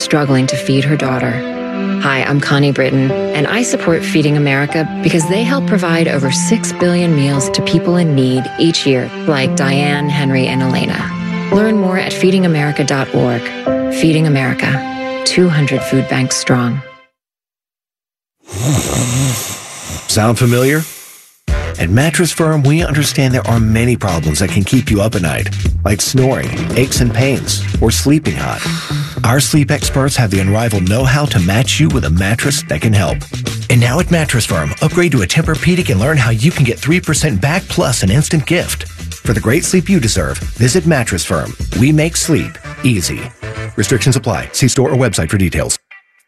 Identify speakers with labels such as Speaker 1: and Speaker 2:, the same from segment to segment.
Speaker 1: struggling to feed her daughter. Hi, I'm Connie Britton, and I support Feeding America because they help provide over 6 billion meals to people in need each year, like Diane, Henry, and Elena. Learn more at feedingamerica.org. Feeding America, 200 food banks strong.
Speaker 2: Sound familiar? At Mattress Firm, we understand there are many problems that can keep you up at night, like snoring, aches and pains, or sleeping hot. Our sleep experts have the unrivaled know-how to match you with a mattress that can help. And now at Mattress Firm, upgrade to a Tempur-Pedic and learn how you can get 3% back plus an instant gift. For the great sleep you deserve, visit Mattress Firm. We make sleep easy. Restrictions apply. See store or website for details.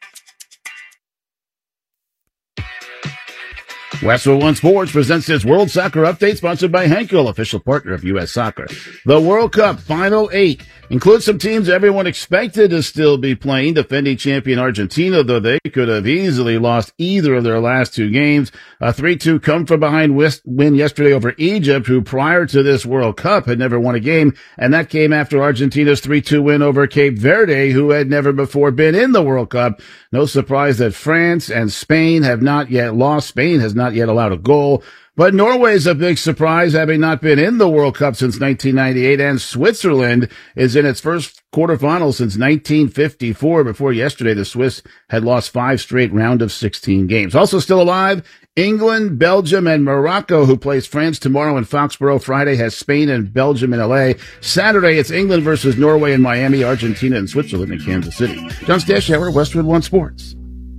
Speaker 3: Westwood One Sports presents its World Soccer Update, sponsored by Henkel, official partner of U.S. Soccer. The World Cup Final 8 includes some teams everyone expected to still be playing. Defending champion Argentina, though they could have easily lost either of their last two games. A 3-2 come-from-behind win yesterday over Egypt, who prior to this World Cup had never won a game, and that came after Argentina's 3-2 win over Cape Verde, who had never before been in the World Cup. No surprise that France and Spain have not yet lost. Spain has not yet allowed a goal. But Norway's a big surprise, having not been in the World Cup since 1998, and Switzerland is in its first quarterfinal since 1954. Before yesterday, the Swiss had lost 5 straight round of 16 games. Also still alive, England, Belgium, and Morocco, who plays France tomorrow in Foxborough. Friday has Spain and Belgium in LA. Saturday, it's England versus Norway in Miami, Argentina and Switzerland in Kansas City. John Stashower, Westwood One Sports.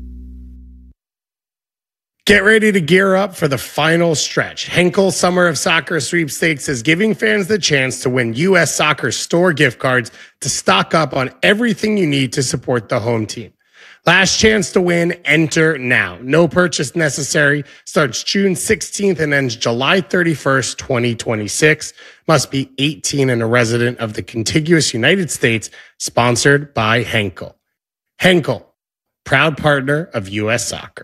Speaker 4: Get ready to gear up for the final stretch. Henkel Summer of Soccer Sweepstakes is giving fans the chance to win U.S. Soccer store gift cards to stock up on everything you need to support the home team. Last chance to win, enter now. No purchase necessary. Starts June 16th and ends July 31st, 2026. Must be 18 and a resident of the contiguous United States. Sponsored by Henkel. Henkel, proud partner of U.S. Soccer.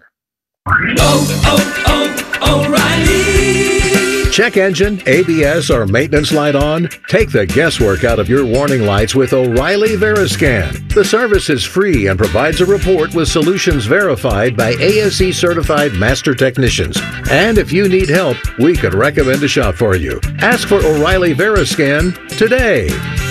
Speaker 5: O'Reilly. Check engine, ABS, or maintenance light on? Take the guesswork out of your warning lights with O'Reilly Veriscan. The service is free and provides a report with solutions verified by ASE certified master technicians. And if you need help, we could recommend a shop for you. Ask for O'Reilly Veriscan today.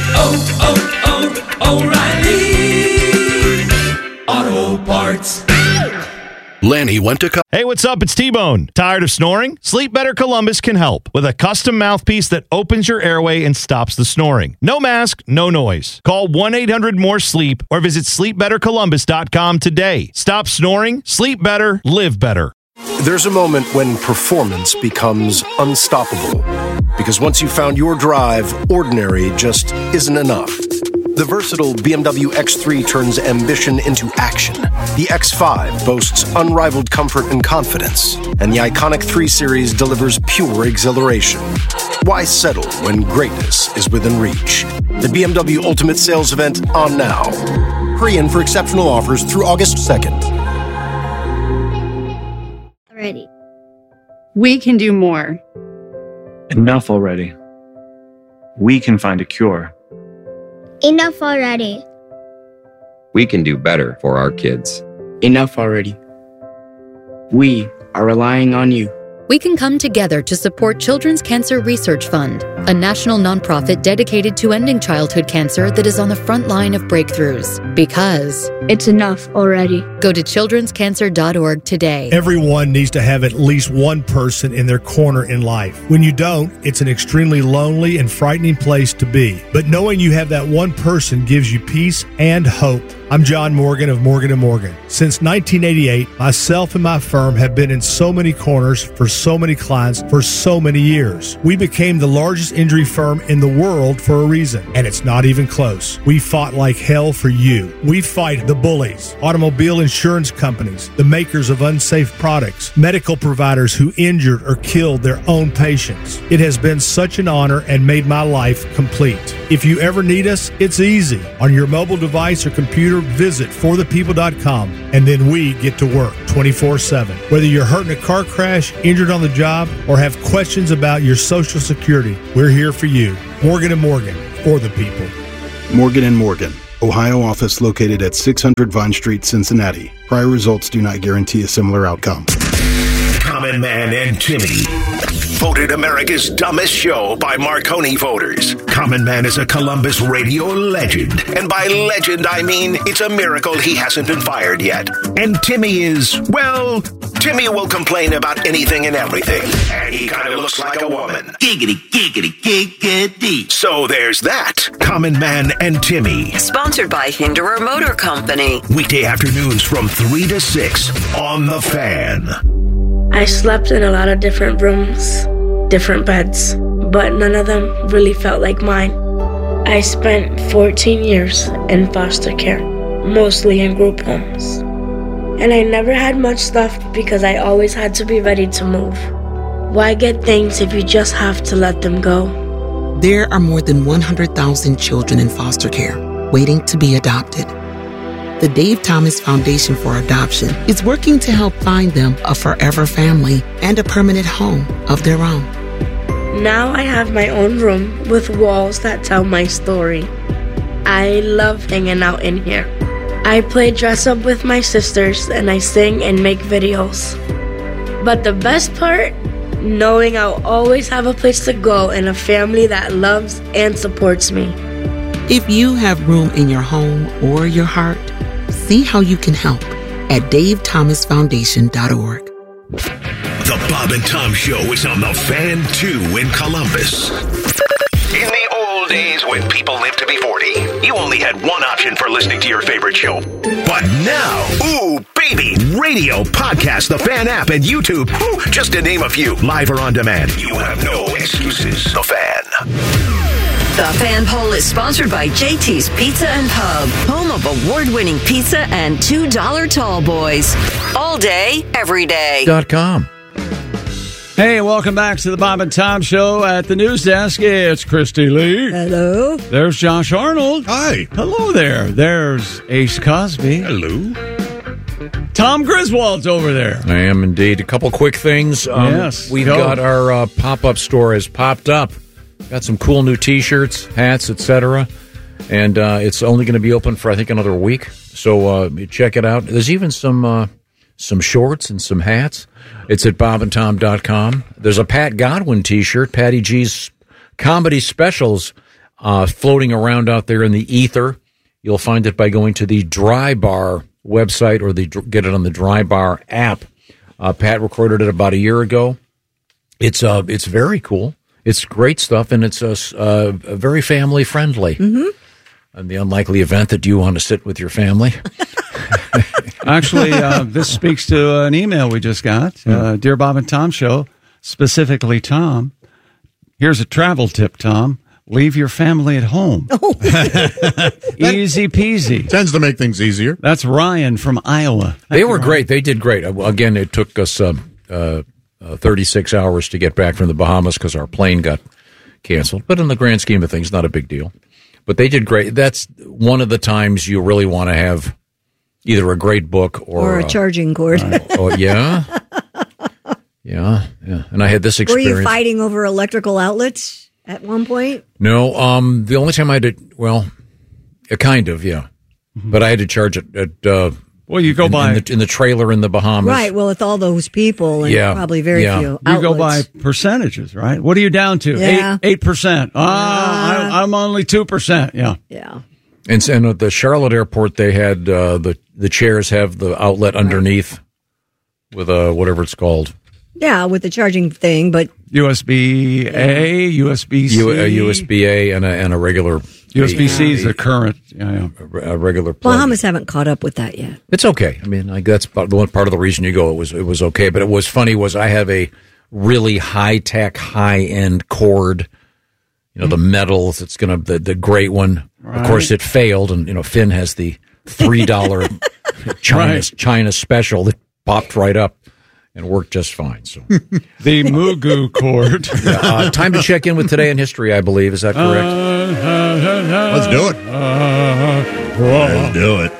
Speaker 6: O'Reilly Auto Parts.
Speaker 2: Lanny went to...
Speaker 7: Hey, what's up? It's T-Bone. Tired of snoring? Sleep Better Columbus can help with a custom mouthpiece that opens your airway and stops the snoring. No mask, no noise. Call 1-800-MORE-SLEEP or visit sleepbettercolumbus.com today. Stop snoring, sleep better, live better.
Speaker 8: There's a moment when performance becomes unstoppable. Because once you've found your drive, ordinary just isn't enough. The versatile BMW X3 turns ambition into action. The X5 boasts unrivaled comfort and confidence. And the iconic 3 Series delivers pure exhilaration. Why settle when greatness is within reach? The BMW Ultimate Sales Event on now. Hurry in for exceptional offers through August 2nd.
Speaker 9: Already. We can do more.
Speaker 10: Enough already. We can find a cure.
Speaker 11: Enough already.
Speaker 12: We can do better for our kids.
Speaker 13: Enough already. We are relying on you.
Speaker 14: We can come together to support Children's Cancer Research Fund, a national nonprofit dedicated to ending childhood cancer that is on the front line of breakthroughs. Because
Speaker 9: it's enough already.
Speaker 14: Go to childrenscancer.org today.
Speaker 15: Everyone needs to have at least one person in their corner in life. When you don't, it's an extremely lonely and frightening place to be. But knowing you have that one person gives you peace and hope. I'm John Morgan of Morgan & Morgan. Since 1988, myself and my firm have been in so many corners for so many clients for so many years. We became the largest injury firm in the world for a reason, and it's not even close. We fought like hell for you. We fight the bullies, automobile insurance companies, the makers of unsafe products, medical providers who injured or killed their own patients. It has been such an honor and made my life complete. If you ever need us, it's easy. On your mobile device or computer, visit forthepeople.com, and then we get to work 24/7. Whether you're hurt in a car crash, injured on the job, or have questions about your Social Security, we're here for you. Morgan & Morgan, for the people.
Speaker 16: Morgan & Morgan, Ohio office located at 600 Vine Street, Cincinnati. Prior results do not guarantee a similar outcome.
Speaker 17: Common Man and Timmy. Voted America's dumbest show by Marconi voters. Common Man is a Columbus radio legend. And by legend, I mean it's a miracle he hasn't been fired yet. And Timmy is, well, Timmy will complain about anything and everything. And he kind of looks like a woman. Giggity, giggity, giggity. So there's that. Common Man and Timmy.
Speaker 18: Sponsored by Hinderer Motor Company.
Speaker 17: Weekday afternoons from 3 to 6 on The Fan.
Speaker 19: I slept in a lot of different rooms, different beds, but none of them really felt like mine. I spent 14 years in foster care, mostly in group homes. And I never had much stuff because I always had to be ready to move. Why get things if you just have to let them go?
Speaker 20: There are more than 100,000 children in foster care waiting to be adopted. The Dave Thomas Foundation for Adoption is working to help find them a forever family and a permanent home of their own.
Speaker 19: Now I have my own room with walls that tell my story. I love hanging out in here. I play dress up with my sisters and I sing and make videos. But the best part? Knowing I'll always have a place to go and a family that loves and supports me.
Speaker 20: If you have room in your home or your heart, see how you can help at davethomasfoundation.org.
Speaker 17: The Bob and Tom Show is on The Fan 2 in Columbus. In the old days when people lived to be 40, you only had one option for listening to your favorite show. But now, ooh, baby, radio, podcast, The Fan app, and YouTube, ooh, just to name a few, live or on demand. You have no excuses. The Fan.
Speaker 18: The Fan Poll is sponsored by JT's Pizza and Pub, home of award-winning pizza and $2 tall boys. All day, every day.
Speaker 21: .com. Hey, welcome back to the Bob and Tom Show at the news desk. It's Christy Lee.
Speaker 22: Hello.
Speaker 21: There's Josh Arnold.
Speaker 23: Hi.
Speaker 21: Hello there. There's Ace Cosby.
Speaker 23: Hello.
Speaker 21: Tom Griswold's over there.
Speaker 23: I am indeed. A couple quick things.
Speaker 21: Yes.
Speaker 23: We've got our pop-up store has popped up. Got some cool new T-shirts, hats, etc. And it's only going to be open for, I think, another week. So check it out. There's even some shorts and some hats. It's at bobandtom.com. There's a Pat Godwin T-shirt, Patty G's comedy specials, floating around out there in the ether. You'll find it by going to the Dry Bar website or get it on the Dry Bar app. Pat recorded it about a year ago. It's very cool. It's great stuff, and it's very family friendly. Mm-hmm. And the unlikely event that you want to sit with your family.
Speaker 21: Actually, this speaks to an email we just got. Dear Bob and Tom Show, specifically Tom. Here's a travel tip, Tom. Leave your family at home. Oh. Easy peasy.
Speaker 23: Tends to make things easier.
Speaker 21: That's Ryan from Iowa.
Speaker 23: They were great. They did great. Again, it took us 36 hours to get back from the Bahamas because our plane got canceled. But in the grand scheme of things, not a big deal. But they did great. That's one of the times you really want to have either a great book or
Speaker 22: a charging cord.
Speaker 23: Oh, yeah. Yeah. And I had this experience.
Speaker 22: Were you fighting over electrical outlets at one point?
Speaker 23: No. The only time I did, kind of, yeah. Mm-hmm. But I had to charge it at
Speaker 21: well, you go by
Speaker 23: in the trailer in the Bahamas,
Speaker 22: right? Well, with all those people and probably very few outlets.
Speaker 21: You go by percentages, right? What are you down to?
Speaker 22: Yeah.
Speaker 21: 8%. I'm only 2%. Yeah.
Speaker 22: Yeah.
Speaker 23: And at the Charlotte airport, they had the chairs have the outlet underneath with whatever it's called.
Speaker 22: Yeah, with the charging thing, but
Speaker 21: USB-A, USB-C.
Speaker 23: USB-A and a regular...
Speaker 21: USB-C is the current.
Speaker 23: A regular plug.
Speaker 22: Bahamas haven't caught up with that yet.
Speaker 23: It's okay. I mean, that's the one part of the reason you go. It was okay. But it was funny was I have a really high-tech, high-end cord, the metals. It's going to, the great one. Right. Of course, it failed. And, Finn has the $3 China special that popped right up. And worked just fine. So
Speaker 21: the Mugu cord.
Speaker 23: Time to check in with Today in History, I believe. Is that correct? Let's do it. Let's do it.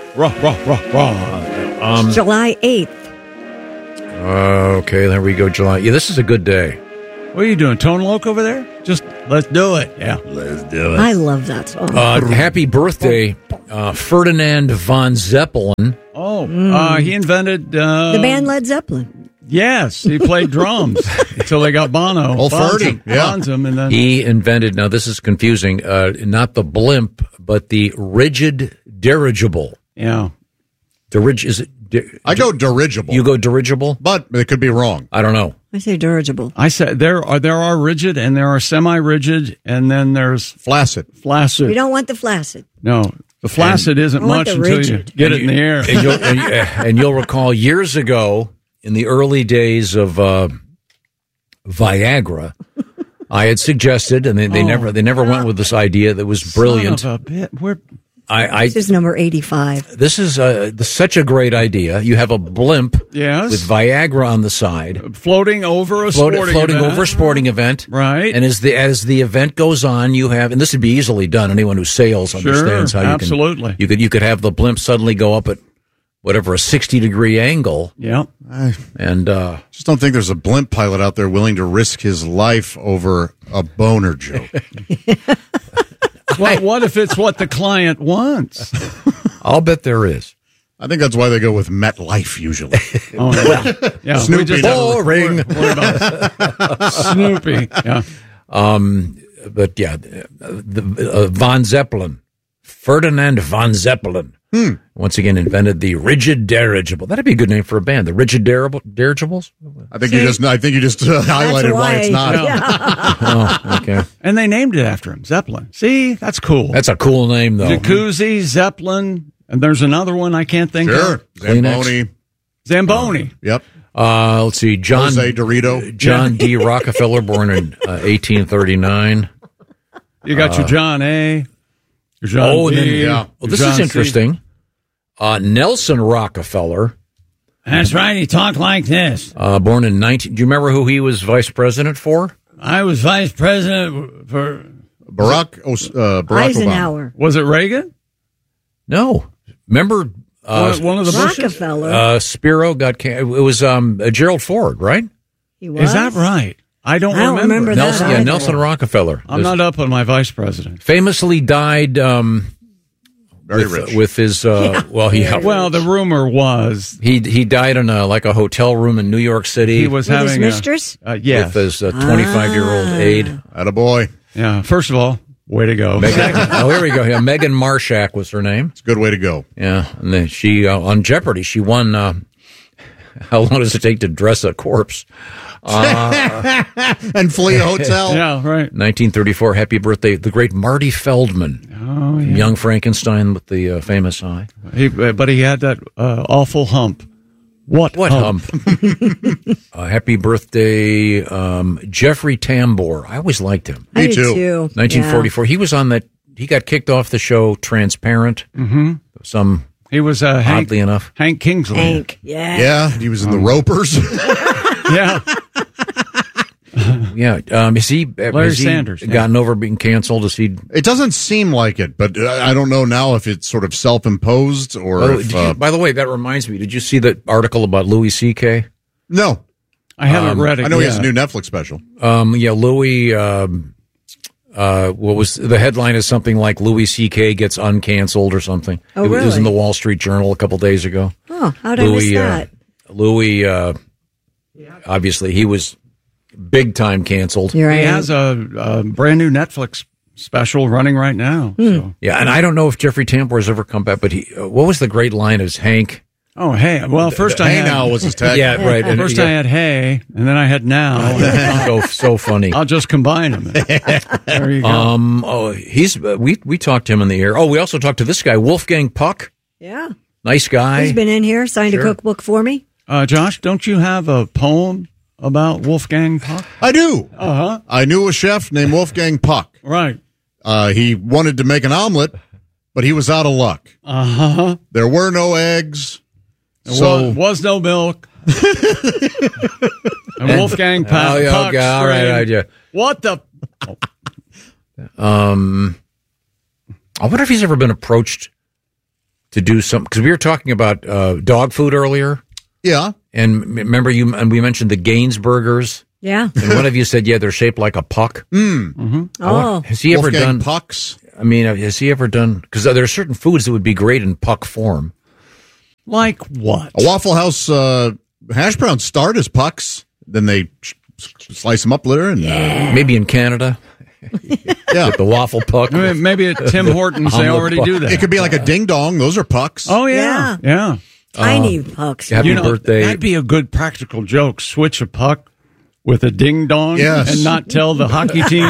Speaker 22: July 8th.
Speaker 23: Okay, there we go. July. Yeah, this is a good day.
Speaker 21: What are you doing? Tone Loc over there? Just let's do it. Yeah,
Speaker 23: let's do it.
Speaker 22: I love that song.
Speaker 23: Happy birthday Ferdinand von Zeppelin.
Speaker 21: Oh, he invented
Speaker 22: the band Led Zeppelin.
Speaker 21: Yes, he played drums until they got Bono.
Speaker 1: Oh, Ferdy.
Speaker 21: Bonzum, and then
Speaker 23: He invented, now this is confusing, not the blimp, but the rigid dirigible.
Speaker 21: Yeah.
Speaker 23: Is it?
Speaker 1: I go dirigible.
Speaker 23: You go dirigible?
Speaker 1: But it could be wrong.
Speaker 23: I don't know.
Speaker 22: I say dirigible.
Speaker 21: I said there are rigid and there are semi-rigid and then there's
Speaker 1: flaccid.
Speaker 22: We don't want the flaccid.
Speaker 21: No, the flaccid isn't
Speaker 22: I want
Speaker 21: much
Speaker 22: the
Speaker 21: until you
Speaker 22: rigid.
Speaker 21: get it in the air.
Speaker 23: And you'll recall years ago, in the early days of Viagra, I had suggested, and they never went with this idea that was brilliant.
Speaker 21: Son of a bit.
Speaker 22: This is number 85.
Speaker 23: This is such a great idea. You have a blimp
Speaker 21: Yes.
Speaker 23: with Viagra on the side,
Speaker 21: floating over a
Speaker 23: sporting event,
Speaker 21: right?
Speaker 23: And as the event goes on, you have, and this would be easily done. Anyone who sails understands how
Speaker 21: absolutely.
Speaker 23: you could have the blimp suddenly go up at whatever a 60-degree angle.
Speaker 21: Yeah,
Speaker 23: and
Speaker 1: just don't think there's a blimp pilot out there willing to risk his life over a boner joke.
Speaker 21: What if it's what the client wants?
Speaker 23: I'll bet there is.
Speaker 1: I think that's why they go with MetLife usually.
Speaker 21: Oh, yeah.
Speaker 1: Snoopy.
Speaker 23: Boring.
Speaker 21: Snoopy. Yeah.
Speaker 23: But yeah, the Von Zeppelin, Ferdinand von Zeppelin, once again invented the rigid dirigible. That'd be a good name for a band. The rigid dirigibles.
Speaker 1: I think you just highlighted why it's not.
Speaker 21: Yeah.
Speaker 23: Oh, okay.
Speaker 21: And they named it after him, Zeppelin. See, that's cool.
Speaker 23: That's a cool name, though.
Speaker 21: Jacuzzi, Zeppelin, and there's another one I can't think of. Zamboni.
Speaker 1: Yep.
Speaker 23: Let's see,
Speaker 1: Jose Dorito.
Speaker 23: John D. Rockefeller, born in 1839.
Speaker 21: You got your John A. Your John B.
Speaker 23: Well, this
Speaker 21: John
Speaker 23: is
Speaker 21: C.
Speaker 23: interesting. Nelson Rockefeller.
Speaker 21: That's right. He talked like this.
Speaker 23: Born in 19. Do you remember who he was vice president for?
Speaker 21: I was vice president for
Speaker 1: Barack
Speaker 22: Eisenhower.
Speaker 1: Obama.
Speaker 21: Was it Reagan?
Speaker 23: No. Remember
Speaker 21: one of the Bushes?
Speaker 22: Rockefeller.
Speaker 23: Spiro got it was Gerald Ford, right?
Speaker 22: He was?
Speaker 21: Is that right? I don't remember that.
Speaker 23: Nelson, yeah, Nelson Rockefeller.
Speaker 21: I'm not up on my vice president.
Speaker 23: Famously died
Speaker 1: very rich
Speaker 23: with his well
Speaker 21: the rumor was
Speaker 23: he died in a hotel room in New York City.
Speaker 21: He was
Speaker 22: with
Speaker 21: having
Speaker 22: his mistress?
Speaker 23: With his 25-year-old aide.
Speaker 1: Attaboy.
Speaker 21: Yeah. First of all, way to go.
Speaker 23: Here we go. Yeah, Megan Marshak was her name.
Speaker 1: It's a good way to go.
Speaker 23: Yeah, and then she on Jeopardy she won. How long does it take to dress a corpse?
Speaker 1: And flee a hotel.
Speaker 21: Yeah, right.
Speaker 23: 1934. Happy birthday, the great Marty Feldman.
Speaker 21: Oh, yeah.
Speaker 23: Young Frankenstein with the famous eye.
Speaker 21: But he had that awful hump. What
Speaker 23: hump? Happy birthday, Jeffrey Tambor. I always liked him.
Speaker 22: Me too.
Speaker 23: 1944. Yeah. He was on that. He got kicked off the show Transparent.
Speaker 21: Mm-hmm. He was
Speaker 23: oddly enough
Speaker 21: Hank Kingsley.
Speaker 22: Hank, yeah.
Speaker 1: Yeah, he was in the Ropers.
Speaker 21: Yeah.
Speaker 23: Yeah. Has
Speaker 21: Sanders
Speaker 23: gotten over being canceled?
Speaker 1: It doesn't seem like it, but I don't know now if it's sort of self-imposed or
Speaker 23: by the way, that reminds me. Did you see that article about Louis C.K.?
Speaker 1: No.
Speaker 21: I haven't read it.
Speaker 1: I know he has a new Netflix special.
Speaker 23: Yeah, Louis. What was the headline? Is something like Louis C.K. gets uncanceled or something.
Speaker 22: Oh,
Speaker 23: It was
Speaker 22: really?
Speaker 23: in the Wall Street Journal a couple days ago.
Speaker 22: Oh, how did I miss that?
Speaker 23: Louis, obviously, he was big time canceled.
Speaker 22: You're right.
Speaker 21: He has a brand new Netflix special running right now. So.
Speaker 23: Yeah, and I don't know if Jeffrey Tambor has ever come back, but what was the great line of Hank?
Speaker 21: Oh, hey. Well, first I had...
Speaker 1: now was his tag.
Speaker 23: Yeah, right. And
Speaker 21: first I had hey, and then I had now.
Speaker 23: so funny.
Speaker 21: I'll just combine them. There you go.
Speaker 23: We talked to him in the air. Oh, we also talked to this guy, Wolfgang Puck.
Speaker 22: Yeah.
Speaker 23: Nice guy.
Speaker 22: He's been in here, signed a cookbook for me.
Speaker 21: Josh, don't you have a poem about Wolfgang Puck?
Speaker 1: I do.
Speaker 21: Uh-huh.
Speaker 1: I knew a chef named Wolfgang Puck.
Speaker 21: Right.
Speaker 1: He wanted to make an omelet, but he was out of luck.
Speaker 21: Uh-huh.
Speaker 1: There were no eggs.
Speaker 21: There was no milk. And Wolfgang Puck.
Speaker 23: All right, idea.
Speaker 21: What the?
Speaker 23: I wonder if he's ever been approached to do something, because we were talking about dog food earlier.
Speaker 1: Yeah.
Speaker 23: And remember we mentioned the Gainsburgers?
Speaker 22: Yeah.
Speaker 23: And one of you said, yeah, they're shaped like a puck.
Speaker 21: Mm-hmm.
Speaker 22: Oh.
Speaker 23: Has he ever
Speaker 1: Wolfgang
Speaker 23: done
Speaker 1: Pucks?
Speaker 23: I mean, has he ever done? Because there are certain foods that would be great in puck form.
Speaker 21: Like what?
Speaker 1: A Waffle House hash browns start as pucks, then they slice them up there, and
Speaker 23: maybe in Canada.
Speaker 1: Yeah,
Speaker 23: the waffle puck.
Speaker 21: I mean, maybe at Tim Hortons they already do that.
Speaker 1: It could be like a ding dong. Those are pucks.
Speaker 21: Oh yeah.
Speaker 22: Tiny pucks.
Speaker 23: Happy birthday!
Speaker 21: That'd be a good practical joke. Switch a puck with a ding dong, and not tell the hockey team.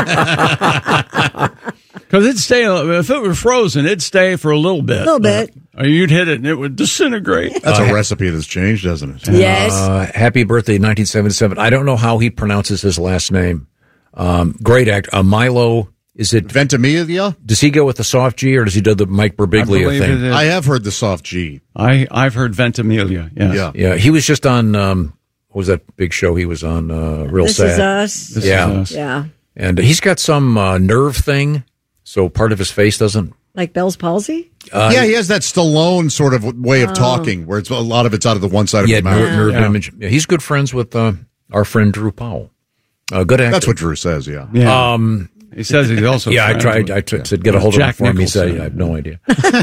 Speaker 21: Because it'd stay. If it were frozen, it'd stay for a little bit.
Speaker 22: A little bit.
Speaker 21: Or you'd hit it and it would disintegrate.
Speaker 1: That's a recipe that's changed, hasn't it?
Speaker 22: Yes.
Speaker 23: Happy birthday, 1977. I don't know how he pronounces his last name. Great actor. Milo, is it
Speaker 1: Ventimiglia?
Speaker 23: Does he go with the soft G or does he do the Mike Birbiglia thing?
Speaker 1: I have heard the soft G.
Speaker 21: I've heard Ventimiglia. Yes.
Speaker 23: Yeah. He was just on, what was that big show he was on? Real
Speaker 22: This
Speaker 23: Sad.
Speaker 22: Is Us.
Speaker 21: This is us.
Speaker 22: Yeah.
Speaker 23: And he's got some nerve thing, so part of his face doesn't.
Speaker 22: Like Bell's palsy?
Speaker 1: Yeah, he has that Stallone sort of way of talking, where it's a lot of it's out of the one side of the mouth.
Speaker 23: Nerve image. Yeah, he's good friends with our friend Drew Powell. Good actor.
Speaker 1: That's what Drew says. Yeah.
Speaker 21: He says he's also.
Speaker 23: Yeah, I tried to get a hold of him for him. He said, "I have no idea."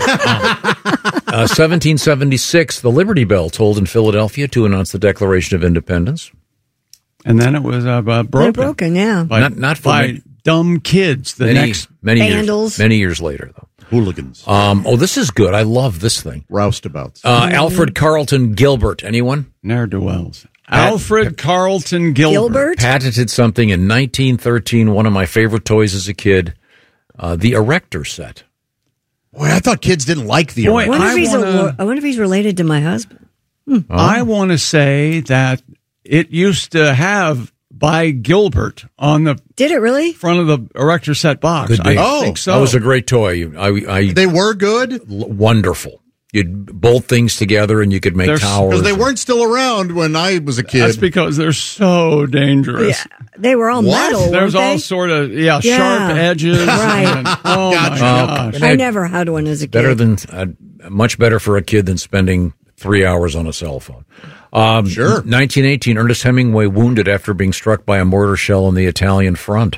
Speaker 23: 1776, the Liberty Bell tolled in Philadelphia to announce the Declaration of Independence.
Speaker 21: And then it was broken.
Speaker 22: They're broken, yeah.
Speaker 23: Not
Speaker 21: by dumb kids.
Speaker 23: Many
Speaker 22: Vandals.
Speaker 23: many years later, though.
Speaker 1: Hooligans.
Speaker 23: This is good. I love this thing.
Speaker 1: Roustabouts.
Speaker 23: Alfred Carlton Gilbert. Anyone?
Speaker 21: Ne'er-do-wells. Alfred Carlton Gilbert.
Speaker 23: Patented something in 1913. One of my favorite toys as a kid, the Erector set.
Speaker 1: Boy, I thought kids didn't like the Erector.
Speaker 22: I wonder if he's related to my husband.
Speaker 21: I want to say that it used to have by Gilbert on the
Speaker 22: Did it really?
Speaker 21: front of the Erector set box.
Speaker 23: Could be.
Speaker 21: I think so.
Speaker 23: That was a great toy.
Speaker 1: They were good?
Speaker 23: Wonderful. You'd bolt things together and you could make towers.
Speaker 1: Because they weren't still around when I was a kid.
Speaker 21: That's because they're so dangerous.
Speaker 22: Yeah, they were all metal.
Speaker 21: There's all sort of sharp edges.
Speaker 22: Right.
Speaker 21: And, oh my gosh!
Speaker 22: I never had one as a kid.
Speaker 23: Much better for a kid than spending 3 hours on a cell phone.
Speaker 1: Sure.
Speaker 23: 1918, Ernest Hemingway wounded after being struck by a mortar shell on the Italian front.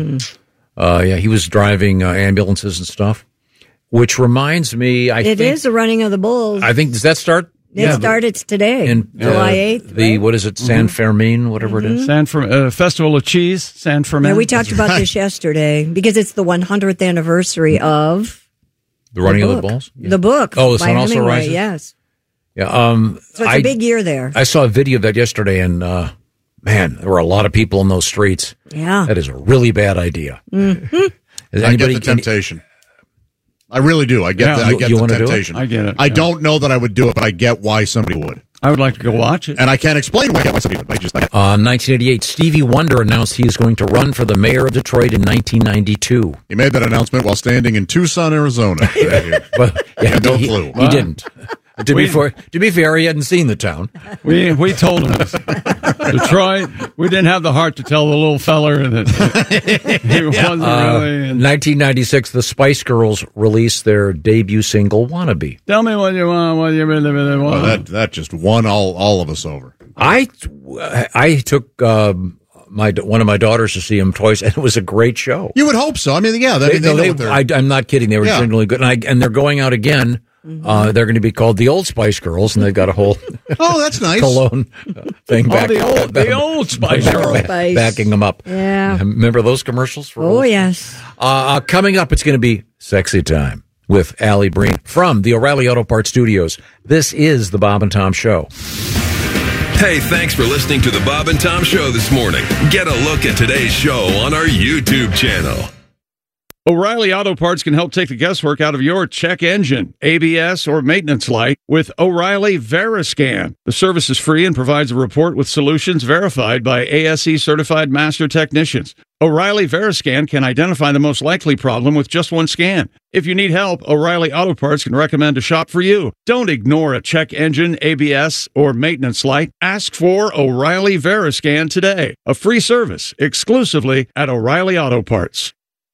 Speaker 23: He was driving ambulances and stuff. Which reminds me,
Speaker 22: it is the running of the bulls.
Speaker 23: I think, does that start?
Speaker 22: It started today, July 8th.
Speaker 23: Right? What is it, San Fermin, whatever it is?
Speaker 21: Festival of Cheese, San Fermin.
Speaker 22: Yeah, we talked about this yesterday because it's the 100th anniversary of
Speaker 23: the running of the bulls?
Speaker 22: Yeah. The book.
Speaker 23: Oh, the
Speaker 22: by
Speaker 23: sun also
Speaker 22: Hemingway,
Speaker 23: rises?
Speaker 22: Yes.
Speaker 23: Yeah.
Speaker 22: So it's a big year there.
Speaker 23: I saw a video of that yesterday, and man, there were a lot of people in those streets.
Speaker 22: Yeah.
Speaker 23: That is a really bad idea.
Speaker 22: Mm-hmm.
Speaker 1: I get the temptation. I really do. I get the temptation.
Speaker 21: I get it.
Speaker 1: I don't know that I would do it, but I get why somebody would.
Speaker 21: I would like to go watch it.
Speaker 1: And I can't explain why somebody would.
Speaker 23: 1988, Stevie Wonder announced he is going to run for the mayor of Detroit in 1992.
Speaker 1: He made that announcement while standing in Tucson, Arizona.
Speaker 23: But
Speaker 1: no clue.
Speaker 23: He didn't. To be fair, he hadn't seen the town.
Speaker 21: We told him this. Detroit, we didn't have the heart to tell the little feller that he wasn't really.
Speaker 23: 1996, the Spice Girls released their debut single, Wannabe.
Speaker 21: Tell me what you want, what you really, really want.
Speaker 1: Well, that just won all of us over.
Speaker 23: I took one of my daughters to see them twice, and it was a great show.
Speaker 1: You would hope so. I mean, yeah.
Speaker 23: I'm not kidding. They were genuinely good. And they're going out again. They're going to be called the Old Spice Girls, and they've got a whole
Speaker 1: that's nice
Speaker 23: cologne thing back.
Speaker 21: The old Spice Girls
Speaker 23: backing them up.
Speaker 22: Yeah,
Speaker 23: remember those commercials?
Speaker 22: Yes.
Speaker 23: Coming up, it's going to be Sexy Time with Allie Breen from the O'Reilly Auto Parts Studios. This is the Bob and Tom Show.
Speaker 3: Hey, thanks for listening to the Bob and Tom Show this morning. Get a look at today's show on our YouTube channel.
Speaker 21: O'Reilly Auto Parts can help take the guesswork out of your check engine, ABS, or maintenance light with O'Reilly Veriscan. The service is free and provides a report with solutions verified by ASE certified master technicians. O'Reilly Veriscan can identify the most likely problem with just one scan. If you need help, O'Reilly Auto Parts can recommend a shop for you. Don't ignore a check engine, ABS, or maintenance light. Ask for O'Reilly Veriscan today. A free service exclusively at O'Reilly Auto Parts.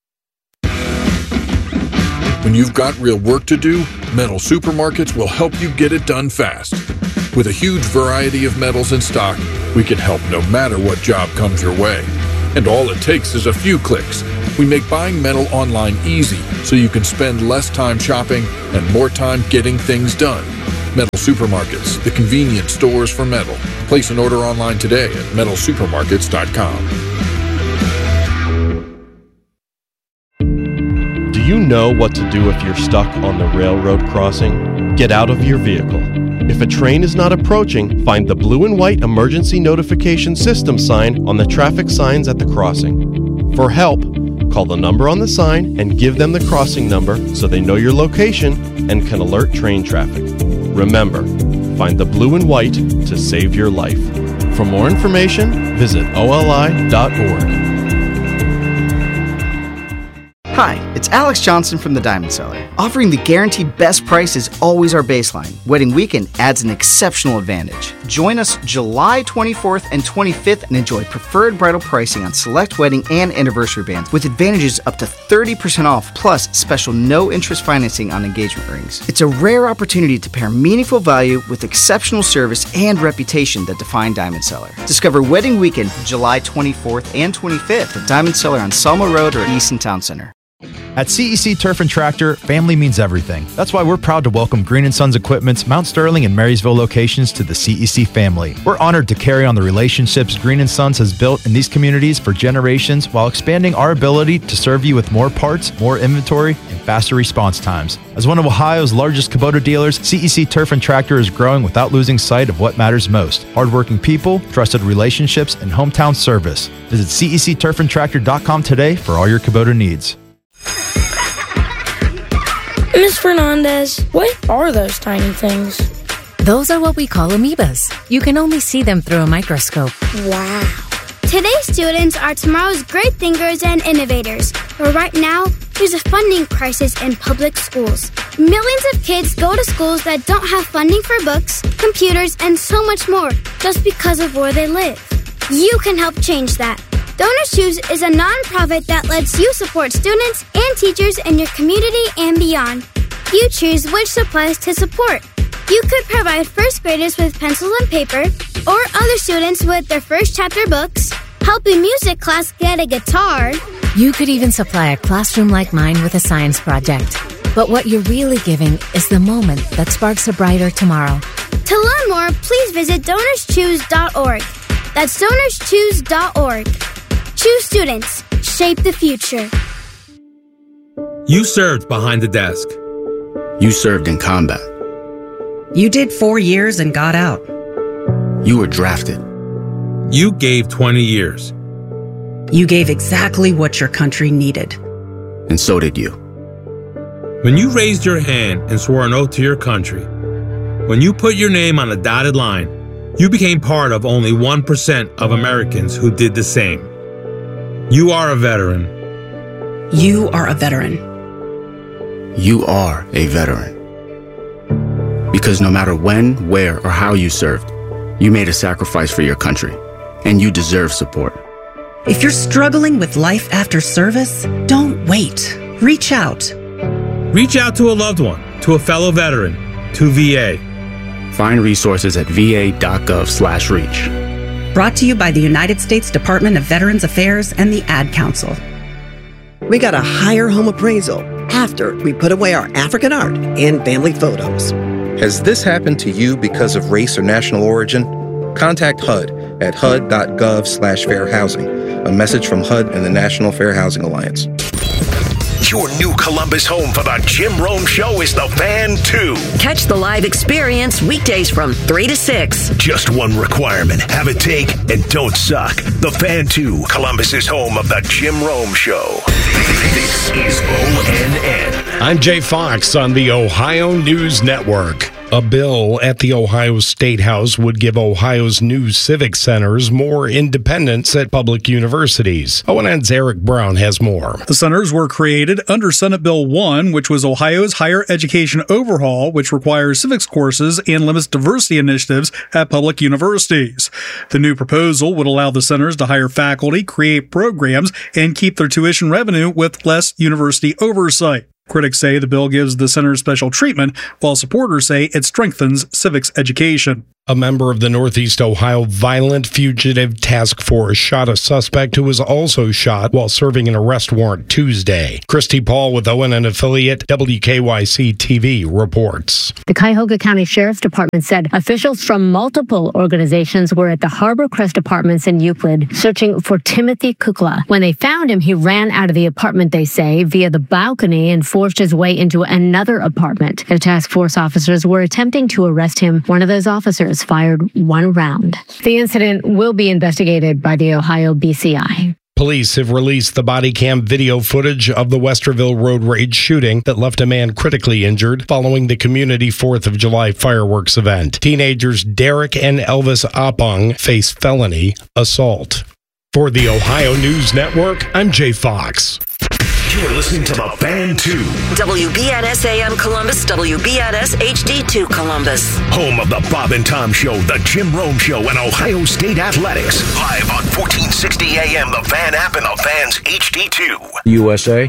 Speaker 4: When you've got real work to do, Metal Supermarkets will help you get it done fast. With a huge variety of metals in stock, we can help no matter what job comes your way. And all it takes is a few clicks We make buying metal online easy so you can spend less time shopping and more time getting things done. Metal Supermarkets, the convenient stores for metal. Place an order online today at metalsupermarkets.com.
Speaker 2: Do you know what to do if you're stuck on the railroad crossing? Get out of your vehicle. If a train is not approaching, find the blue and white emergency notification system sign on the traffic signs at the crossing. For help, call the number on the sign and give them the crossing number so they know your location and can alert train traffic. Remember, find the blue and white to save your life. For more information, visit oli.org.
Speaker 5: Hi, it's Alex Johnson from The Diamond Cellar. Offering the guaranteed best price is always our baseline. Wedding weekend adds an exceptional advantage. Join us July 24th and 25th and enjoy preferred bridal pricing on select wedding and anniversary bands with advantages up to 30% off plus special no-interest financing on engagement rings. It's a rare opportunity to pair meaningful value with exceptional service and reputation that define Diamond Cellar. Discover Wedding Weekend July 24th and 25th at Diamond Cellar on Selma Road or Easton Town Center.
Speaker 6: At CEC Turf and Tractor, family means everything. That's why we're proud to welcome Green & Sons Equipment's Mount Sterling and Marysville locations to the CEC family. We're honored to carry on the relationships Green & Sons has built in these communities for generations while expanding our ability to serve you with more parts, more inventory, and faster response times. As one of Ohio's largest Kubota dealers, CEC Turf and Tractor is growing without losing sight of what matters most: hardworking people, trusted relationships, and hometown service. Visit CECturfandtractor.com today for all your Kubota needs.
Speaker 19: Ms. Fernandez, what are those tiny things?
Speaker 24: Those are what we call amoebas. You can only see them through a microscope.
Speaker 19: Wow.
Speaker 11: Today's students are tomorrow's great thinkers and innovators. But right now, there's a funding crisis in public schools. Millions of kids go to schools that don't have funding for books, computers, and so much more just because of where they live. You can help change that. Donors Choose is a nonprofit that lets you support students and teachers in your community and beyond. You choose which supplies to support. You could provide first graders with pencils and paper, or other students with their first chapter books, help a music class get a guitar.
Speaker 24: You could even supply a classroom like mine with a science project. But what you're really giving is the moment that sparks a brighter tomorrow.
Speaker 11: To learn more, please visit DonorsChoose.org. That's DonorsChoose.org. Choose students. Shape the future.
Speaker 25: You served behind the desk.
Speaker 13: You served in combat.
Speaker 26: You did 4 years and got out.
Speaker 13: You were drafted.
Speaker 25: You gave 20 years.
Speaker 26: You gave exactly what your country needed.
Speaker 13: And so did you.
Speaker 25: When you raised your hand and swore an oath to your country, when you put your name on a dotted line, you became part of only 1% of Americans who did the same. You are a veteran.
Speaker 26: You are a veteran.
Speaker 13: You are a veteran. Because no matter when, where, or how you served, you made a sacrifice for your country, and you deserve support.
Speaker 26: If you're struggling with life after service, don't wait. Reach out.
Speaker 25: Reach out to a loved one, to a fellow veteran, to VA.
Speaker 13: Find resources at va.gov/reach.
Speaker 26: Brought to you by the United States Department of Veterans Affairs and the Ad Council.
Speaker 27: We got a higher home appraisal after we put away our African art and family photos.
Speaker 28: Has this happened to you because of race or national origin? Contact HUD at hud.gov/fair housing. A message from HUD and the National Fair Housing Alliance.
Speaker 17: Your new Columbus home for the Jim Rome Show is the Fan 2.
Speaker 18: Catch the live experience weekdays from 3 to 6.
Speaker 17: Just one requirement. Have a take and don't suck. The Fan 2, Columbus's home of the Jim Rome Show. This is ONN.
Speaker 29: I'm Jay Fox on the Ohio News Network. A bill at the Ohio State House would give Ohio's new civic centers more independence at public universities. ONN's Eric Brown has more.
Speaker 30: The centers were created under Senate Bill 1, which was Ohio's higher education overhaul, which requires civics courses and limits diversity initiatives at public universities. The new proposal would allow the centers to hire faculty, create programs, and keep their tuition revenue with less university oversight. Critics say the bill gives the center special treatment, while supporters say it strengthens civics education.
Speaker 29: A member of the Northeast Ohio Violent Fugitive Task Force shot a suspect who was also shot while serving an arrest warrant Tuesday. Christy Paul with ONN affiliate WKYC-TV reports.
Speaker 1: The Cuyahoga County Sheriff's Department said officials from multiple organizations were at the Harbor Crest Apartments in Euclid searching for Timothy Kukla. When they found him, he ran out of the apartment, they say, via the balcony and forced his way into another apartment. The task force officers were attempting to arrest him. One of those officers fired one round. The incident will be investigated by the Ohio BCI.
Speaker 29: Police have released the body cam video footage of the Westerville road rage shooting that left a man critically injured following the community 4th of July fireworks event. Teenagers Derek and Elvis Oppong face felony assault. For the Ohio News Network, I'm Jay Fox.
Speaker 17: You're listening to The Fan 2.
Speaker 18: WBNS AM Columbus, WBNS HD2 Columbus.
Speaker 17: Home of the Bob and Tom Show, the Jim Rome Show, and Ohio State Athletics. Live on 1460 AM, the Fan app, and the Fan's HD2.
Speaker 23: USA.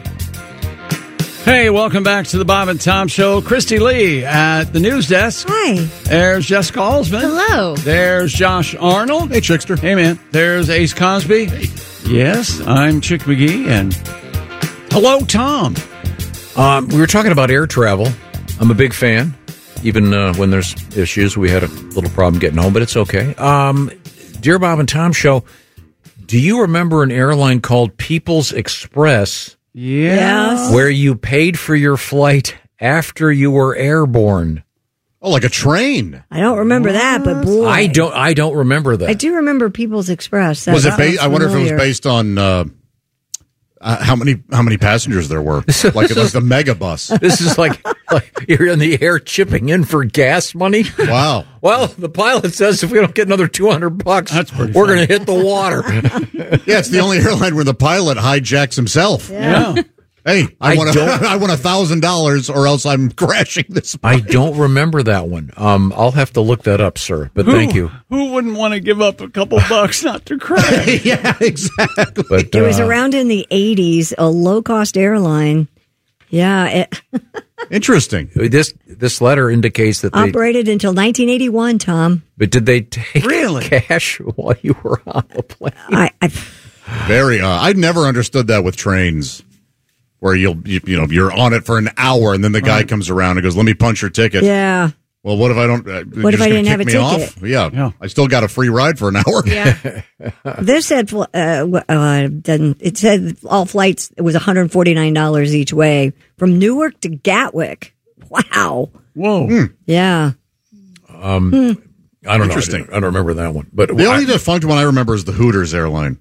Speaker 21: Hey, welcome back to the Bob and Tom Show. Christy Lee at the news desk.
Speaker 22: Hi.
Speaker 21: There's Jessica Alsman.
Speaker 22: Hello.
Speaker 21: There's Josh Arnold.
Speaker 7: Hey, Chickster.
Speaker 21: Hey, man. There's Ace Cosby. Hey. Yes, I'm Chick McGee, and hello, Tom.
Speaker 23: We were talking about air travel. I'm a big fan. Even when there's issues, we had a little problem getting home, but it's okay. Dear Bob and Tom Show, do you remember an airline called People's Express?
Speaker 21: Yes.
Speaker 23: Where you paid for your flight after you were airborne.
Speaker 7: Oh, like a train.
Speaker 22: I don't remember that, but boy.
Speaker 23: I don't remember that.
Speaker 22: I do remember People's Express.
Speaker 7: Was it I wonder if it was based on how many passengers there were. Like it was the megabus.
Speaker 23: This is like you're in the air chipping in for gas money.
Speaker 7: Wow.
Speaker 23: Well, the pilot says if we don't get another $200, we're going to hit the water.
Speaker 7: Yeah, it's the only airline where the pilot hijacks himself.
Speaker 21: Yeah.
Speaker 7: Hey, I want $1,000 or else I'm crashing this plane.
Speaker 23: I don't remember that one. I'll have to look that up, sir. But thank you.
Speaker 21: Who wouldn't want to give up a couple bucks not to crash?
Speaker 7: Yeah, exactly.
Speaker 23: But,
Speaker 22: it was around in the 80s, a low-cost airline. Yeah.
Speaker 7: Interesting.
Speaker 23: This letter indicates that they
Speaker 22: operated until 1981, Tom.
Speaker 23: But did they take
Speaker 21: really
Speaker 23: cash while you were on the plane?
Speaker 7: Very odd. I never understood that with trains. Where you're on it for an hour and then the guy comes around and goes, "Let me punch your ticket."
Speaker 22: Yeah.
Speaker 7: Well, what if I don't?
Speaker 22: What if I didn't have a ticket?
Speaker 7: Off? Yeah, I still got a free ride for an hour.
Speaker 22: Yeah. This said, it said all flights. It was $149 each way from Newark to Gatwick. Wow.
Speaker 21: Whoa.
Speaker 22: Yeah.
Speaker 23: I don't know.
Speaker 7: Interesting.
Speaker 23: I don't remember that one. But
Speaker 7: the only defunct one I remember is the Hooters airline.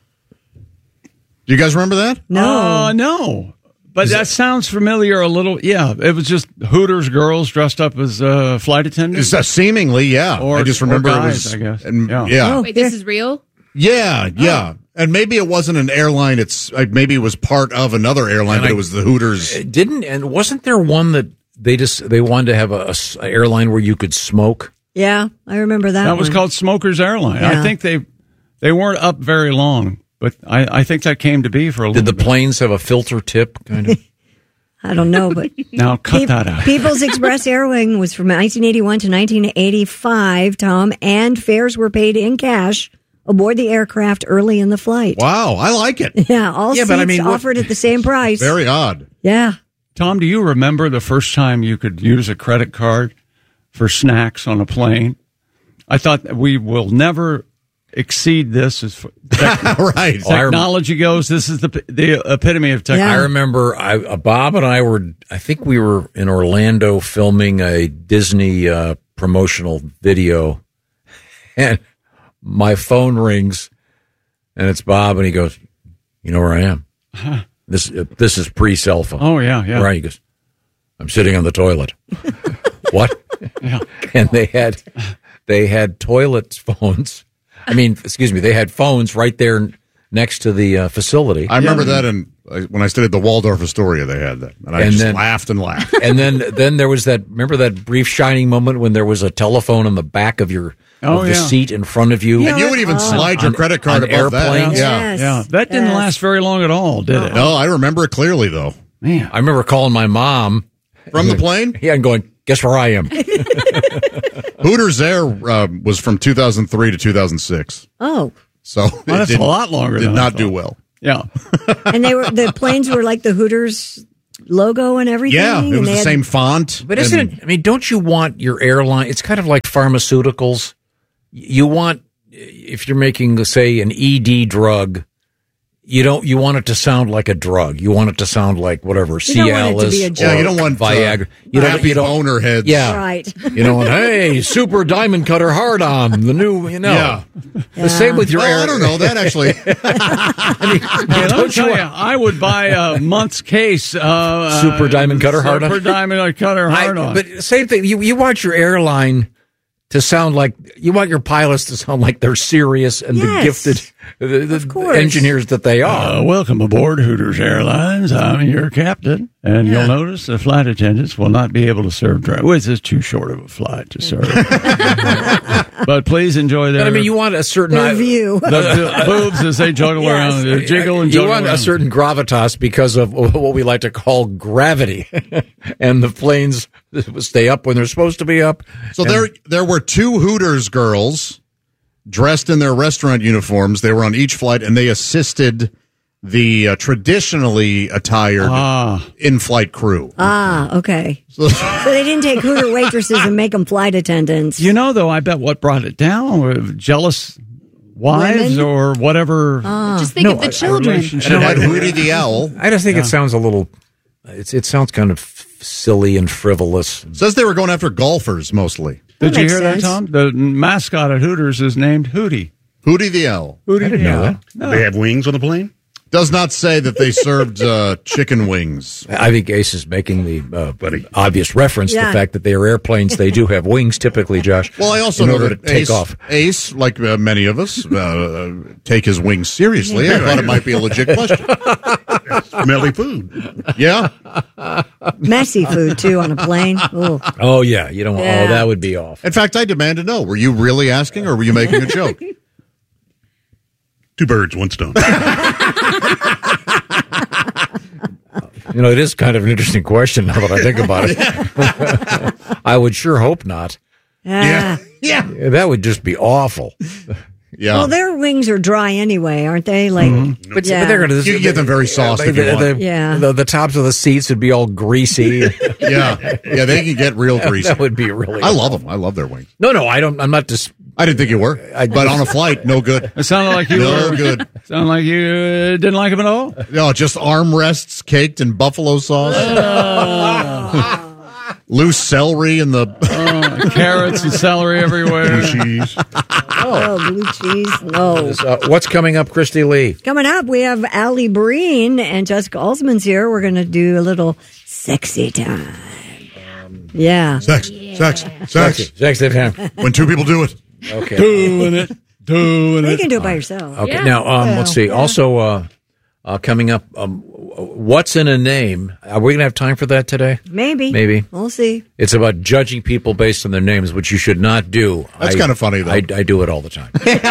Speaker 7: Do you guys remember that?
Speaker 22: No.
Speaker 21: No. But that sounds familiar a little. Yeah, it was just Hooters girls dressed up as flight attendants.
Speaker 7: Seemingly, yeah.
Speaker 21: Or,
Speaker 7: I just remember
Speaker 21: guys,
Speaker 7: it was.
Speaker 21: I guess.
Speaker 7: And,
Speaker 21: yeah.
Speaker 8: Wait, this is real?
Speaker 7: Yeah. And maybe it wasn't an airline. Maybe it was part of another airline, but it was the Hooters.
Speaker 23: And wasn't there one that they wanted to have a airline where you could smoke?
Speaker 22: Yeah, I remember that.
Speaker 21: That was called Smokers Airline.
Speaker 22: Yeah.
Speaker 21: I think they weren't up very long. But I think that came to be for a little bit.
Speaker 23: Did the planes have a filter tip, kind of?
Speaker 22: I don't know, but...
Speaker 21: Now, cut that out.
Speaker 22: People's Express Airline was from 1981 to 1985, Tom, and fares were paid in cash aboard the aircraft early in the flight.
Speaker 7: Wow, I like it.
Speaker 22: Yeah, all seats offered at the same price.
Speaker 7: Very odd.
Speaker 22: Yeah.
Speaker 21: Tom, do you remember the first time you could use a credit card for snacks on a plane? I thought that we will never exceed this as
Speaker 7: right.
Speaker 21: Technology goes. This is the epitome of technology.
Speaker 23: I remember Bob and I think we were in Orlando filming a Disney promotional video, and my phone rings, and it's Bob, and he goes, "You know where I am?
Speaker 21: Huh.
Speaker 23: This is pre-cell phone."
Speaker 21: Oh yeah.
Speaker 23: Right. He goes, "I'm sitting on the toilet." What?
Speaker 21: Yeah.
Speaker 23: And they had toilet phones. They had phones right there next to the facility.
Speaker 7: I remember that, when I studied at the Waldorf Astoria, they had that, and I just laughed and laughed.
Speaker 23: And then there was that. Remember that brief shining moment when there was a telephone on the back of the seat in front of you,
Speaker 7: and you would even slide your credit card above
Speaker 23: airplanes.
Speaker 7: that.
Speaker 21: Yeah. That didn't last very long at all, did it?
Speaker 7: No, I remember it clearly though.
Speaker 21: Man,
Speaker 23: I remember calling my mom
Speaker 7: from the plane.
Speaker 23: Yeah, and going, "Guess where I am?"
Speaker 7: Hooters there was from 2003 to 2006.
Speaker 22: Oh.
Speaker 7: So
Speaker 21: that's a lot longer.
Speaker 7: Did
Speaker 21: than
Speaker 7: not do well.
Speaker 21: Yeah.
Speaker 22: And the planes were like the Hooters logo and everything.
Speaker 7: Yeah, it was the same font.
Speaker 23: But isn't it? I mean, don't you want your airline? It's kind of like pharmaceuticals. You want, if you're making, say, an ED drug, you want it to sound like a drug. You want it to sound like whatever, Cialis.
Speaker 7: You don't want
Speaker 23: Viagra.
Speaker 7: Happy boner heads.
Speaker 23: Yeah.
Speaker 22: Right.
Speaker 23: You know, hey, super diamond cutter hard on the new,
Speaker 7: Yeah.
Speaker 23: The same with your
Speaker 7: I don't know. That actually.
Speaker 21: Let me tell you, I would buy a month's case.
Speaker 23: Super diamond cutter hard on.
Speaker 21: Super diamond cutter hard on.
Speaker 23: But same thing. You want your airline to sound like, you want your pilots to sound like they're serious and the gifted the engineers that they are.
Speaker 21: Welcome aboard Hooters Airlines. I'm your captain. And you'll notice the flight attendants will not be able to serve drinks. Well, it's too short of a flight to serve. But please enjoy their.
Speaker 23: But I mean, you want a certain
Speaker 22: view.
Speaker 21: The boobs as they juggle around, they jiggle and juggle.
Speaker 23: You want
Speaker 21: around.
Speaker 23: a certain gravitas because of what we like to call gravity, and the planes stay up when they're supposed to be up.
Speaker 7: So there were two Hooters girls dressed in their restaurant uniforms. They were on each flight, and they assisted the traditionally attired in-flight crew.
Speaker 22: Okay. So they didn't take Hooter waitresses and make them flight attendants.
Speaker 21: You know, though, I bet what brought it down were jealous wives
Speaker 22: Women?
Speaker 21: or whatever.
Speaker 3: Just think of the children.
Speaker 7: And it had Hootie the Owl.
Speaker 23: I just think it sounds a little. It sounds kind of silly and frivolous.
Speaker 7: Says they were going after golfers mostly.
Speaker 21: Did you
Speaker 22: makes
Speaker 21: hear
Speaker 22: sense.
Speaker 21: that, Tom? The mascot at Hooters is named Hootie.
Speaker 7: Hootie the Owl.
Speaker 21: Hootie
Speaker 23: I didn't know that.
Speaker 21: No.
Speaker 4: They have wings on the plane?
Speaker 7: Does not say that they served chicken wings.
Speaker 23: I think Ace is making the obvious reference to the fact that they are airplanes. They do have wings, typically, Josh.
Speaker 7: Well, I also
Speaker 23: in
Speaker 7: know
Speaker 23: order
Speaker 7: that
Speaker 23: to take off.
Speaker 7: Ace, like many of us, take his wings seriously. I thought it might be a legit question.
Speaker 4: Smelly food.
Speaker 7: Yeah.
Speaker 22: Messy food, too, on a plane. Ooh.
Speaker 23: Oh yeah, you don't.
Speaker 22: Yeah.
Speaker 23: Oh, that would be off.
Speaker 7: In fact, I demand to know: were you really asking, or were you making a joke?
Speaker 4: Two birds, one stone.
Speaker 23: You know, it is kind of an interesting question now that I think about it. I would sure hope not.
Speaker 22: Yeah.
Speaker 23: That would just be awful.
Speaker 7: Yeah.
Speaker 22: Well, their wings are dry anyway, aren't they? Like,
Speaker 23: But they're going to.
Speaker 7: You can get them very sauced if you want.
Speaker 23: The tops of the seats would be all greasy.
Speaker 7: Yeah, they can get real greasy.
Speaker 23: That would be really.
Speaker 7: I love them. I love their wings.
Speaker 23: No, I don't. I'm not just.
Speaker 7: I didn't think you were, but on a flight, no good.
Speaker 21: It sounded like you were
Speaker 7: good.
Speaker 21: Sounded like you didn't like them at all.
Speaker 7: No, just armrests caked in buffalo sauce. Loose celery in the
Speaker 21: carrots and celery everywhere.
Speaker 7: Blue cheese.
Speaker 22: blue cheese. No.
Speaker 23: What's coming up, Christy Lee?
Speaker 22: Coming up, we have Allie Breen and Jessica Alsman's here. We're going to do a little sexy time. Yeah.
Speaker 7: Sex.
Speaker 23: Sexy time.
Speaker 7: When two people do it.
Speaker 23: Okay.
Speaker 21: Doing it.
Speaker 22: You can do it by yourself.
Speaker 23: Okay. Yeah. Now, let's see. Yeah. Also, coming up, what's in a name? Are we going to have time for that today?
Speaker 22: Maybe. We'll see.
Speaker 23: It's about judging people based on their names, which you should not do.
Speaker 7: That's kind of funny, though.
Speaker 23: I do it all the time.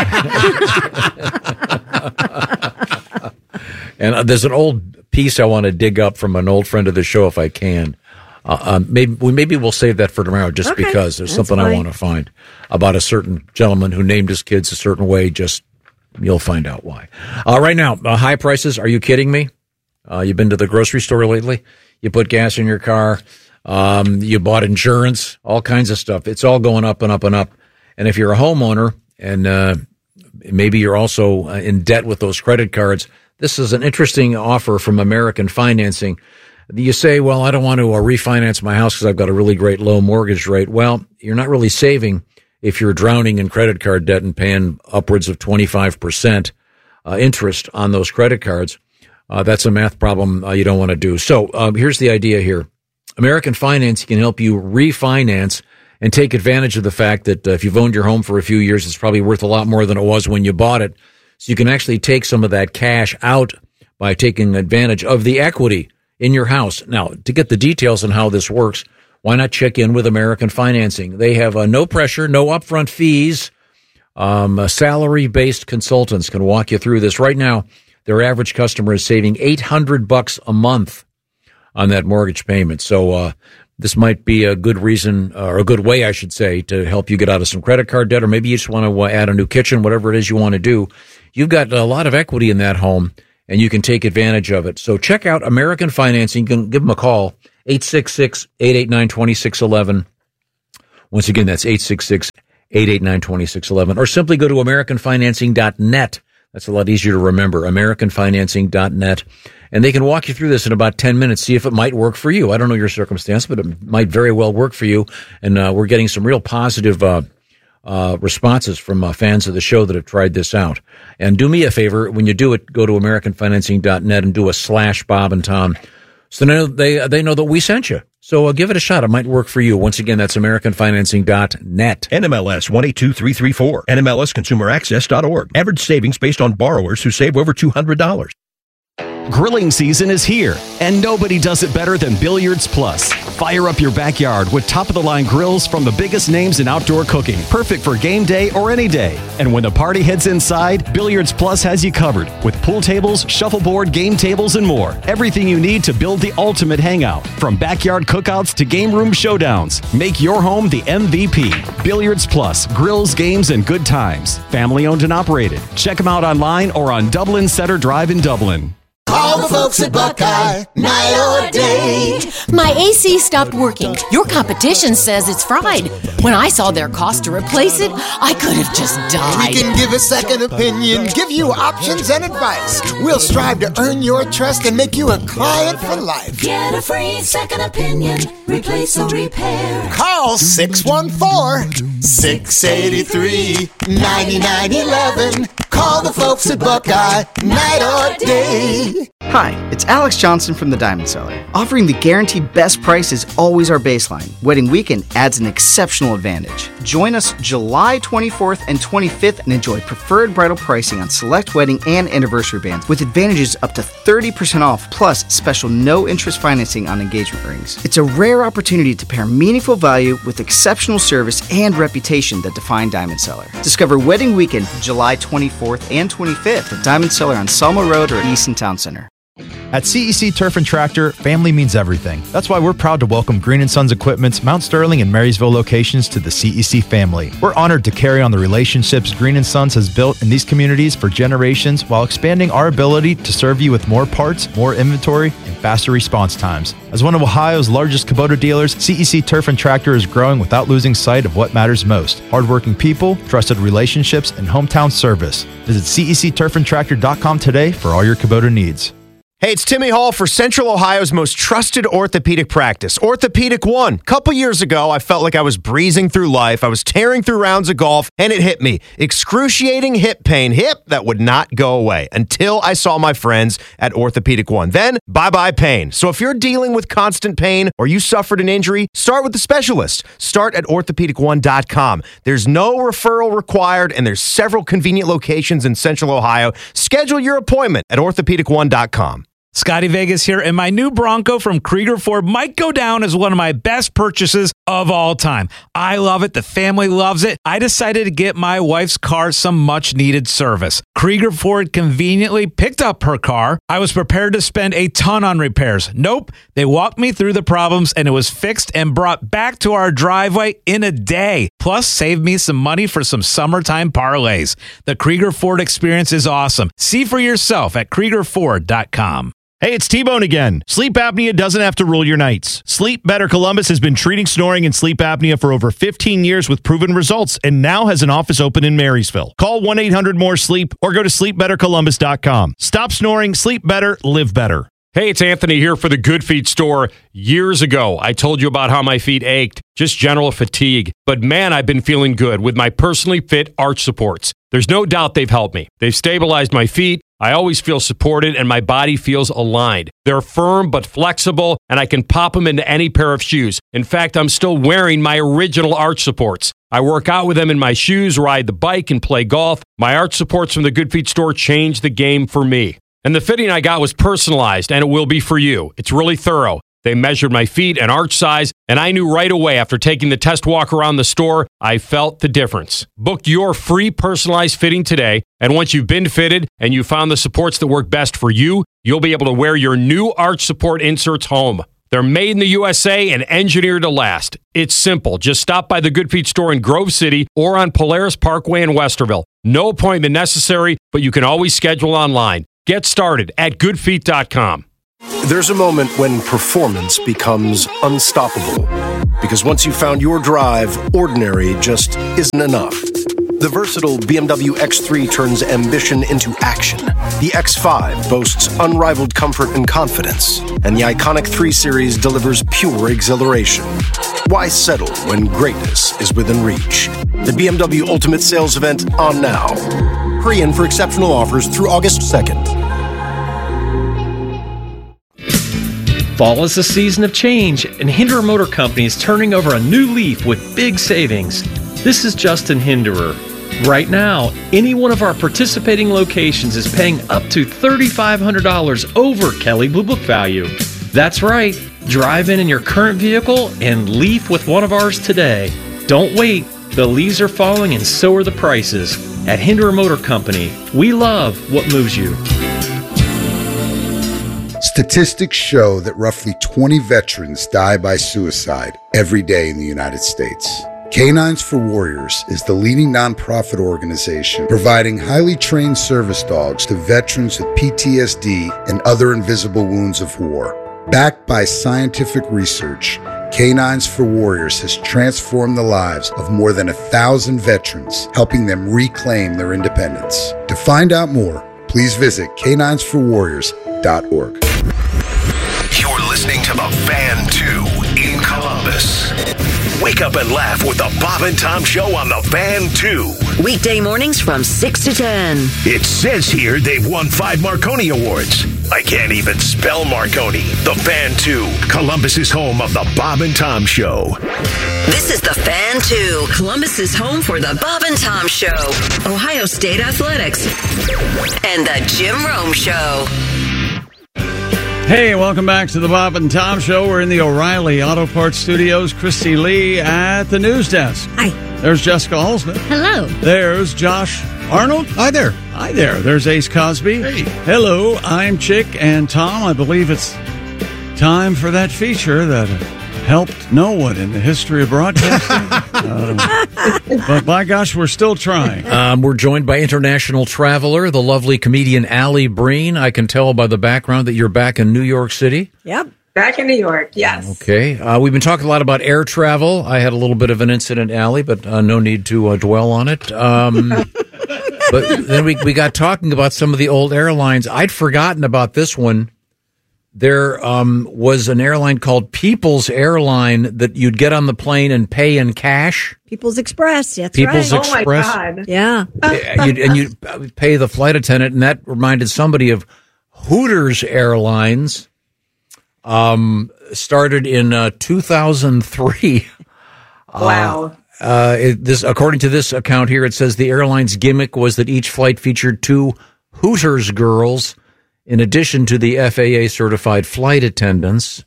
Speaker 23: And there's an old piece I want to dig up from an old friend of the show if I can. Maybe we'll save that for tomorrow just because there's something I want to find about a certain gentleman who named his kids a certain way. Just you'll find out why. Right now, high prices. Are you kidding me? You've been to the grocery store lately? You put gas in your car. You bought insurance, all kinds of stuff. It's all going up and up and up. And if you're a homeowner and maybe you're also in debt with those credit cards, this is an interesting offer from American Financing. You say, well, I don't want to refinance my house because I've got a really great low mortgage rate. Well, you're not really saving if you're drowning in credit card debt and paying upwards of 25% interest on those credit cards. That's a math problem you don't want to do. So here's the idea here. American Finance can help you refinance and take advantage of the fact that if you've owned your home for a few years, it's probably worth a lot more than it was when you bought it. So you can actually take some of that cash out by taking advantage of the equity in your house. Now, to get the details on how this works, why not check in with American Financing? They have no pressure, no upfront fees. Salary-based consultants can walk you through this. Right now, their average customer is saving $800 a month on that mortgage payment. So this might be a good reason, or a good way, I should say, to help you get out of some credit card debt, or maybe you just want to add a new kitchen, whatever it is you want to do. You've got a lot of equity in that home, and you can take advantage of it. So check out American Financing. You can give them a call, 866-889-2611. Once again, that's 866-889-2611. Or simply go to AmericanFinancing.net. That's a lot easier to remember, AmericanFinancing.net. And they can walk you through this in about 10 minutes, see if it might work for you. I don't know your circumstance, but it might very well work for you. And we're getting some real positive responses from fans of the show that have tried this out. And do me a favor, when you do it, go to AmericanFinancing.net and do a /Bob and Tom. So they know that we sent you. So give it a shot. It might work for you. Once again, that's AmericanFinancing.net.
Speaker 2: NMLS 182334. NMLSConsumerAccess.org. Average savings based on borrowers who save over $200.
Speaker 3: Grilling season is here, and nobody does it better than Billiards Plus. Fire up your backyard with top-of-the-line grills from the biggest names in outdoor cooking, perfect for game day or any day. And when the party heads inside, Billiards Plus has you covered with pool tables, shuffleboard, game tables, and more. Everything you need to build the ultimate hangout, from backyard cookouts to game room showdowns. Make your home the MVP. Billiards Plus, grills, games, and good times. Family owned and operated. Check them out online or on Dublin Center Drive in Dublin.
Speaker 8: Call the folks at Buckeye, night or day.
Speaker 9: My AC stopped working. Your competition says it's fried. When I saw their cost to replace it, I could have just died.
Speaker 8: We can give a second opinion, give you options and advice. We'll strive to earn your trust and make you a client for life.
Speaker 9: Get a free second opinion. Replace or repair.
Speaker 8: Call 614-683-9911. Call the folks at Buckeye, night or day.
Speaker 5: Hi, it's Alex Johnson from the Diamond Cellar. Offering the guaranteed best price is always our baseline. Wedding weekend adds an exceptional advantage. Join us July 24th and 25th and enjoy preferred bridal pricing on select wedding and anniversary bands with advantages up to 30% off plus special no-interest financing on engagement rings. It's a rare opportunity to pair meaningful value with exceptional service and reputation that define Diamond Cellar. Discover Wedding Weekend July 24th and 25th at Diamond Cellar on Selma Road or Easton Town Center.
Speaker 6: At CEC Turf and Tractor, family means everything. That's why we're proud to welcome Green & Sons Equipment's Mount Sterling and Marysville locations to the CEC family. We're honored to carry on the relationships Green & Sons has built in these communities for generations while expanding our ability to serve you with more parts, more inventory, and faster response times. As one of Ohio's largest Kubota dealers, CEC Turf and Tractor is growing without losing sight of what matters most: hardworking people, trusted relationships, and hometown service. Visit CECTurfandTractor.com today for all your Kubota needs.
Speaker 10: Hey, it's Timmy Hall for Central Ohio's most trusted orthopedic practice, Orthopedic One. A couple years ago, I felt like I was breezing through life. I was tearing through rounds of golf, and it hit me. Excruciating hip pain. Hip that would not go away until I saw my friends at Orthopedic One. Then, bye-bye pain. So if you're dealing with constant pain or you suffered an injury, start with the specialist. Start at orthopedic1.com. There's no referral required, and there's several convenient locations in Central Ohio. Schedule your appointment at orthopedic1.com.
Speaker 12: Scotty Vegas here, and my new Bronco from Krieger Ford might go down as one of my best purchases of all time. I love it. The family loves it. I decided to get my wife's car some much-needed service. Krieger Ford conveniently picked up her car. I was prepared to spend a ton on repairs. Nope. They walked me through the problems, and it was fixed and brought back to our driveway in a day. Plus, saved me some money for some summertime parlays. The Krieger Ford experience is awesome. See for yourself at KriegerFord.com.
Speaker 29: Hey, it's T-Bone again. Sleep apnea doesn't have to rule your nights. Sleep Better Columbus has been treating snoring and sleep apnea for over 15 years with proven results and now has an office open in Marysville. Call 1-800-MORE-SLEEP or go to sleepbettercolumbus.com. Stop snoring, sleep better, live better.
Speaker 14: Hey, it's Anthony here for the Good Feet store. Years ago, I told you about how my feet ached, just general fatigue. But man, I've been feeling good with my personally fit arch supports. There's no doubt they've helped me. They've stabilized my feet. I always feel supported and my body feels aligned. They're firm but flexible, and I can pop them into any pair of shoes. In fact, I'm still wearing my original arch supports. I work out with them in my shoes, ride the bike, and play golf. My arch supports from the Good Feet store changed the game for me. And the fitting I got was personalized, and it will be for you. It's really thorough. They measured my feet and arch size, and I knew right away after taking the test walk around the store, I felt the difference. Book your free personalized fitting today, and once you've been fitted and you found the supports that work best for you, you'll be able to wear your new arch support inserts home. They're made in the USA and engineered to last. It's simple. Just stop by the Good Feet store in Grove City or on Polaris Parkway in Westerville. No appointment necessary, but you can always schedule online. Get started at goodfeet.com.
Speaker 11: There's a moment when performance becomes unstoppable. Because once you've found your drive, ordinary just isn't enough. The versatile BMW X3 turns ambition into action. The X5 boasts unrivaled comfort and confidence. And the iconic 3 Series delivers pure exhilaration. Why settle when greatness is within reach? The BMW Ultimate Sales Event on now. Hurry in for exceptional offers through August 2nd.
Speaker 13: Fall is a season of change, and Hinderer Motor Company is turning over a new leaf with big savings. This is Justin Hinderer. Right now, any one of our participating locations is paying up to $3,500 over Kelley Blue Book value. That's right. Drive in your current vehicle and leaf with one of ours today. Don't wait. The leaves are falling and so are the prices. At Hinderer Motor Company, we love what moves you.
Speaker 15: Statistics show that roughly 20 veterans die by suicide every day in the United States. Canines for Warriors is the leading nonprofit organization providing highly trained service dogs to veterans with PTSD and other invisible wounds of war. Backed by scientific research, Canines for Warriors has transformed the lives of more than 1,000 veterans, helping them reclaim their independence. To find out more, please visit caninesforwarriors.org.
Speaker 17: You're listening to The Fan 2 in Columbus. Wake up and laugh with the Bob and Tom Show on The Fan 2.
Speaker 18: Weekday mornings from 6 to 10.
Speaker 17: It says here they've won 5 Marconi Awards. I can't even spell Marconi. The Fan 2, Columbus's home of the Bob and Tom Show.
Speaker 18: This is The Fan 2, Columbus's home for the Bob and Tom Show, Ohio State Athletics, and the Jim Rome Show.
Speaker 21: Hey, welcome back to the Bob and Tom Show. We're in the O'Reilly Auto Parts Studios. Christy Lee at the news desk.
Speaker 22: Hi.
Speaker 21: There's Jessica Holzman.
Speaker 22: Hello.
Speaker 21: There's Josh Arnold. Hi there. Hi there. There's Ace Cosby. Hey. Hello, I'm Chick. And Tom, I believe it's time for that feature that helped no one in the history of broadcasting. But by gosh, we're still trying.
Speaker 23: We're joined by international traveler, the lovely comedian Allie Breen. I can tell by the background that you're back in New York City.
Speaker 22: Yep.
Speaker 16: Back in New York, yes.
Speaker 23: Okay. We've been talking a lot about air travel. I had a little bit of an incident, Allie, but no need to dwell on it. But then we got talking about some of the old airlines. I'd forgotten about this one. There was an airline called People's Airline that you'd get on the plane and pay in cash.
Speaker 22: People's Express, that's
Speaker 23: People's
Speaker 22: right.
Speaker 23: Express.
Speaker 16: Oh, my God.
Speaker 22: Yeah.
Speaker 23: And you'd pay the flight attendant, and that reminded somebody of Hooters Airlines. Started in 2003.
Speaker 16: Wow.
Speaker 23: According to this account here, it says the airline's gimmick was that each flight featured 2 Hooters girls in addition to the FAA certified flight attendants.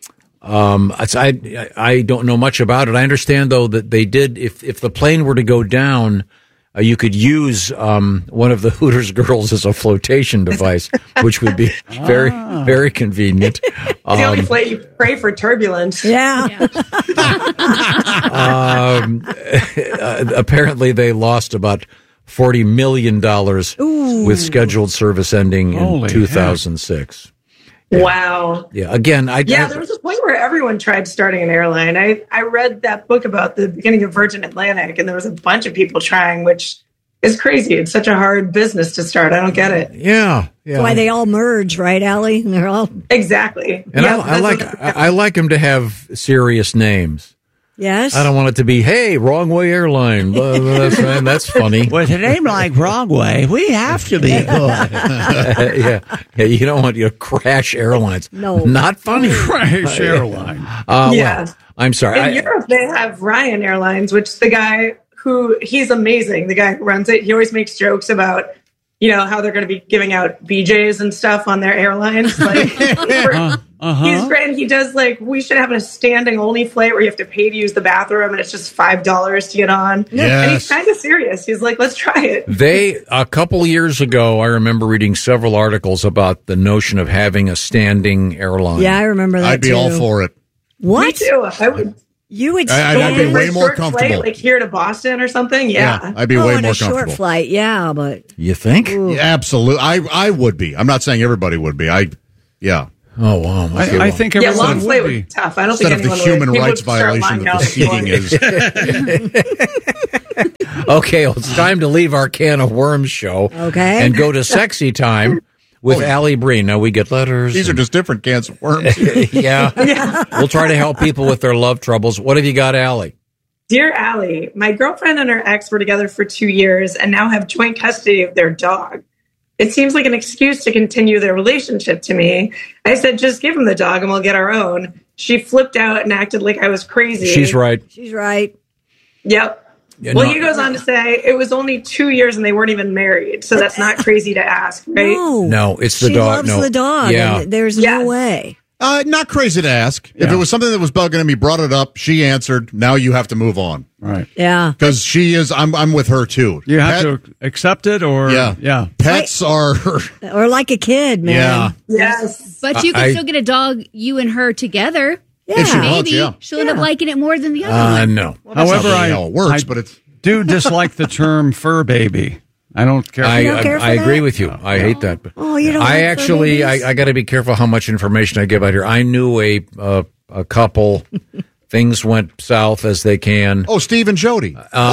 Speaker 23: I don't know much about it. I understand, though, that they did, if the plane were to go down, you could use one of the Hooters girls as a flotation device, which would be very, very convenient.
Speaker 16: It's the only way you pray for turbulence.
Speaker 22: Yeah.
Speaker 23: Apparently, they lost about $40 million with scheduled service ending in 2006.
Speaker 16: Yeah. Wow.
Speaker 23: Yeah. Again,
Speaker 16: there was a point where everyone tried starting an airline. I read that book about the beginning of Virgin Atlantic, and there was a bunch of people trying, which is crazy. It's such a hard business to start. I don't get it.
Speaker 23: Yeah.
Speaker 22: That's why they all merge, right, Allie? And they're all
Speaker 16: exactly.
Speaker 23: And I like them to have serious names.
Speaker 22: Yes.
Speaker 23: I don't want it to be, hey, Wrong Way Airline. That's funny.
Speaker 21: With a name like Wrong Way, we have to be good.
Speaker 23: Yeah, you don't want Crash Airlines.
Speaker 22: No.
Speaker 23: Not funny.
Speaker 21: Crash Airline.
Speaker 16: Well,
Speaker 23: I'm sorry.
Speaker 16: In Europe, they have Ryan Airlines, which the guy he's amazing. The guy who runs it, he always makes jokes about, how they're going to be giving out BJs and stuff on their airlines. Like, He's great. And he does we should have a standing only flight where you have to pay to use the bathroom and it's just $5 to get on.
Speaker 23: Yes.
Speaker 16: And he's kind of serious. He's like, let's try it.
Speaker 23: A couple years ago, I remember reading several articles about the notion of having a standing airline.
Speaker 22: Yeah, I remember that.
Speaker 7: I'd be all for it.
Speaker 22: What?
Speaker 16: Me too. I would.
Speaker 22: You would
Speaker 7: I'd be way more comfortable.
Speaker 16: Flight, here to Boston or something. Yeah.
Speaker 7: I'd be way
Speaker 22: on
Speaker 7: more
Speaker 22: a short
Speaker 7: comfortable.
Speaker 22: flight, yeah, but
Speaker 23: You think?
Speaker 7: Yeah, absolutely. I would be. I'm not saying everybody would be. Yeah.
Speaker 23: Oh, wow.
Speaker 21: I think everyone
Speaker 16: long flight
Speaker 21: would
Speaker 16: would
Speaker 21: be.
Speaker 16: be tough. I don't
Speaker 7: Instead
Speaker 16: think
Speaker 7: of the
Speaker 16: anyone
Speaker 7: human
Speaker 16: would.
Speaker 7: rights
Speaker 16: People would start
Speaker 7: violation
Speaker 16: lining
Speaker 7: that the
Speaker 16: up
Speaker 7: seating is.
Speaker 23: Okay, well, it's time to leave our can of worms show.
Speaker 22: Okay.
Speaker 23: And go to Sexy Time with Allie Breen. Now, we get letters.
Speaker 7: These are just different cans of worms.
Speaker 23: Yeah. We'll try to help people with their love troubles. What have you got, Allie?
Speaker 16: Dear Allie, my girlfriend and her ex were together for 2 years and now have joint custody of their dog. It seems like an excuse to continue their relationship to me. I said, just give him the dog and we'll get our own. She flipped out and acted like I was crazy.
Speaker 23: She's right.
Speaker 22: she's right.
Speaker 16: Yep.
Speaker 23: Yeah,
Speaker 16: Well,
Speaker 23: no.
Speaker 16: he goes on to say it was only 2 years and they weren't even married. So that's not crazy to ask, right?
Speaker 23: No, it's the
Speaker 22: she
Speaker 23: dog.
Speaker 22: loves the dog.
Speaker 23: Yeah.
Speaker 22: And there's no way.
Speaker 7: Not crazy to ask. If it was something that was bugging him, he brought it up. She answered. Now you have to move on.
Speaker 21: Right.
Speaker 22: Yeah.
Speaker 7: Because she is. I'm with her too.
Speaker 21: You have to accept it, or
Speaker 7: yeah. Pets are.
Speaker 22: Or like a kid, man.
Speaker 16: Yes.
Speaker 1: But you can still get a dog, you and her together.
Speaker 22: Yeah. If she
Speaker 1: Maybe
Speaker 22: wants, yeah.
Speaker 1: she'll end up liking it more than the other one.
Speaker 23: No.
Speaker 21: However,
Speaker 7: how it works, but it's
Speaker 21: do dislike the term fur baby. I don't care.
Speaker 23: I agree with you. I hate that.
Speaker 22: Oh, you don't.
Speaker 23: I
Speaker 22: like
Speaker 23: actually,
Speaker 22: fur babies?
Speaker 23: I got to be careful how much information I give out here. I knew a couple. Things went south as they can.
Speaker 7: Oh, Steve and Jody.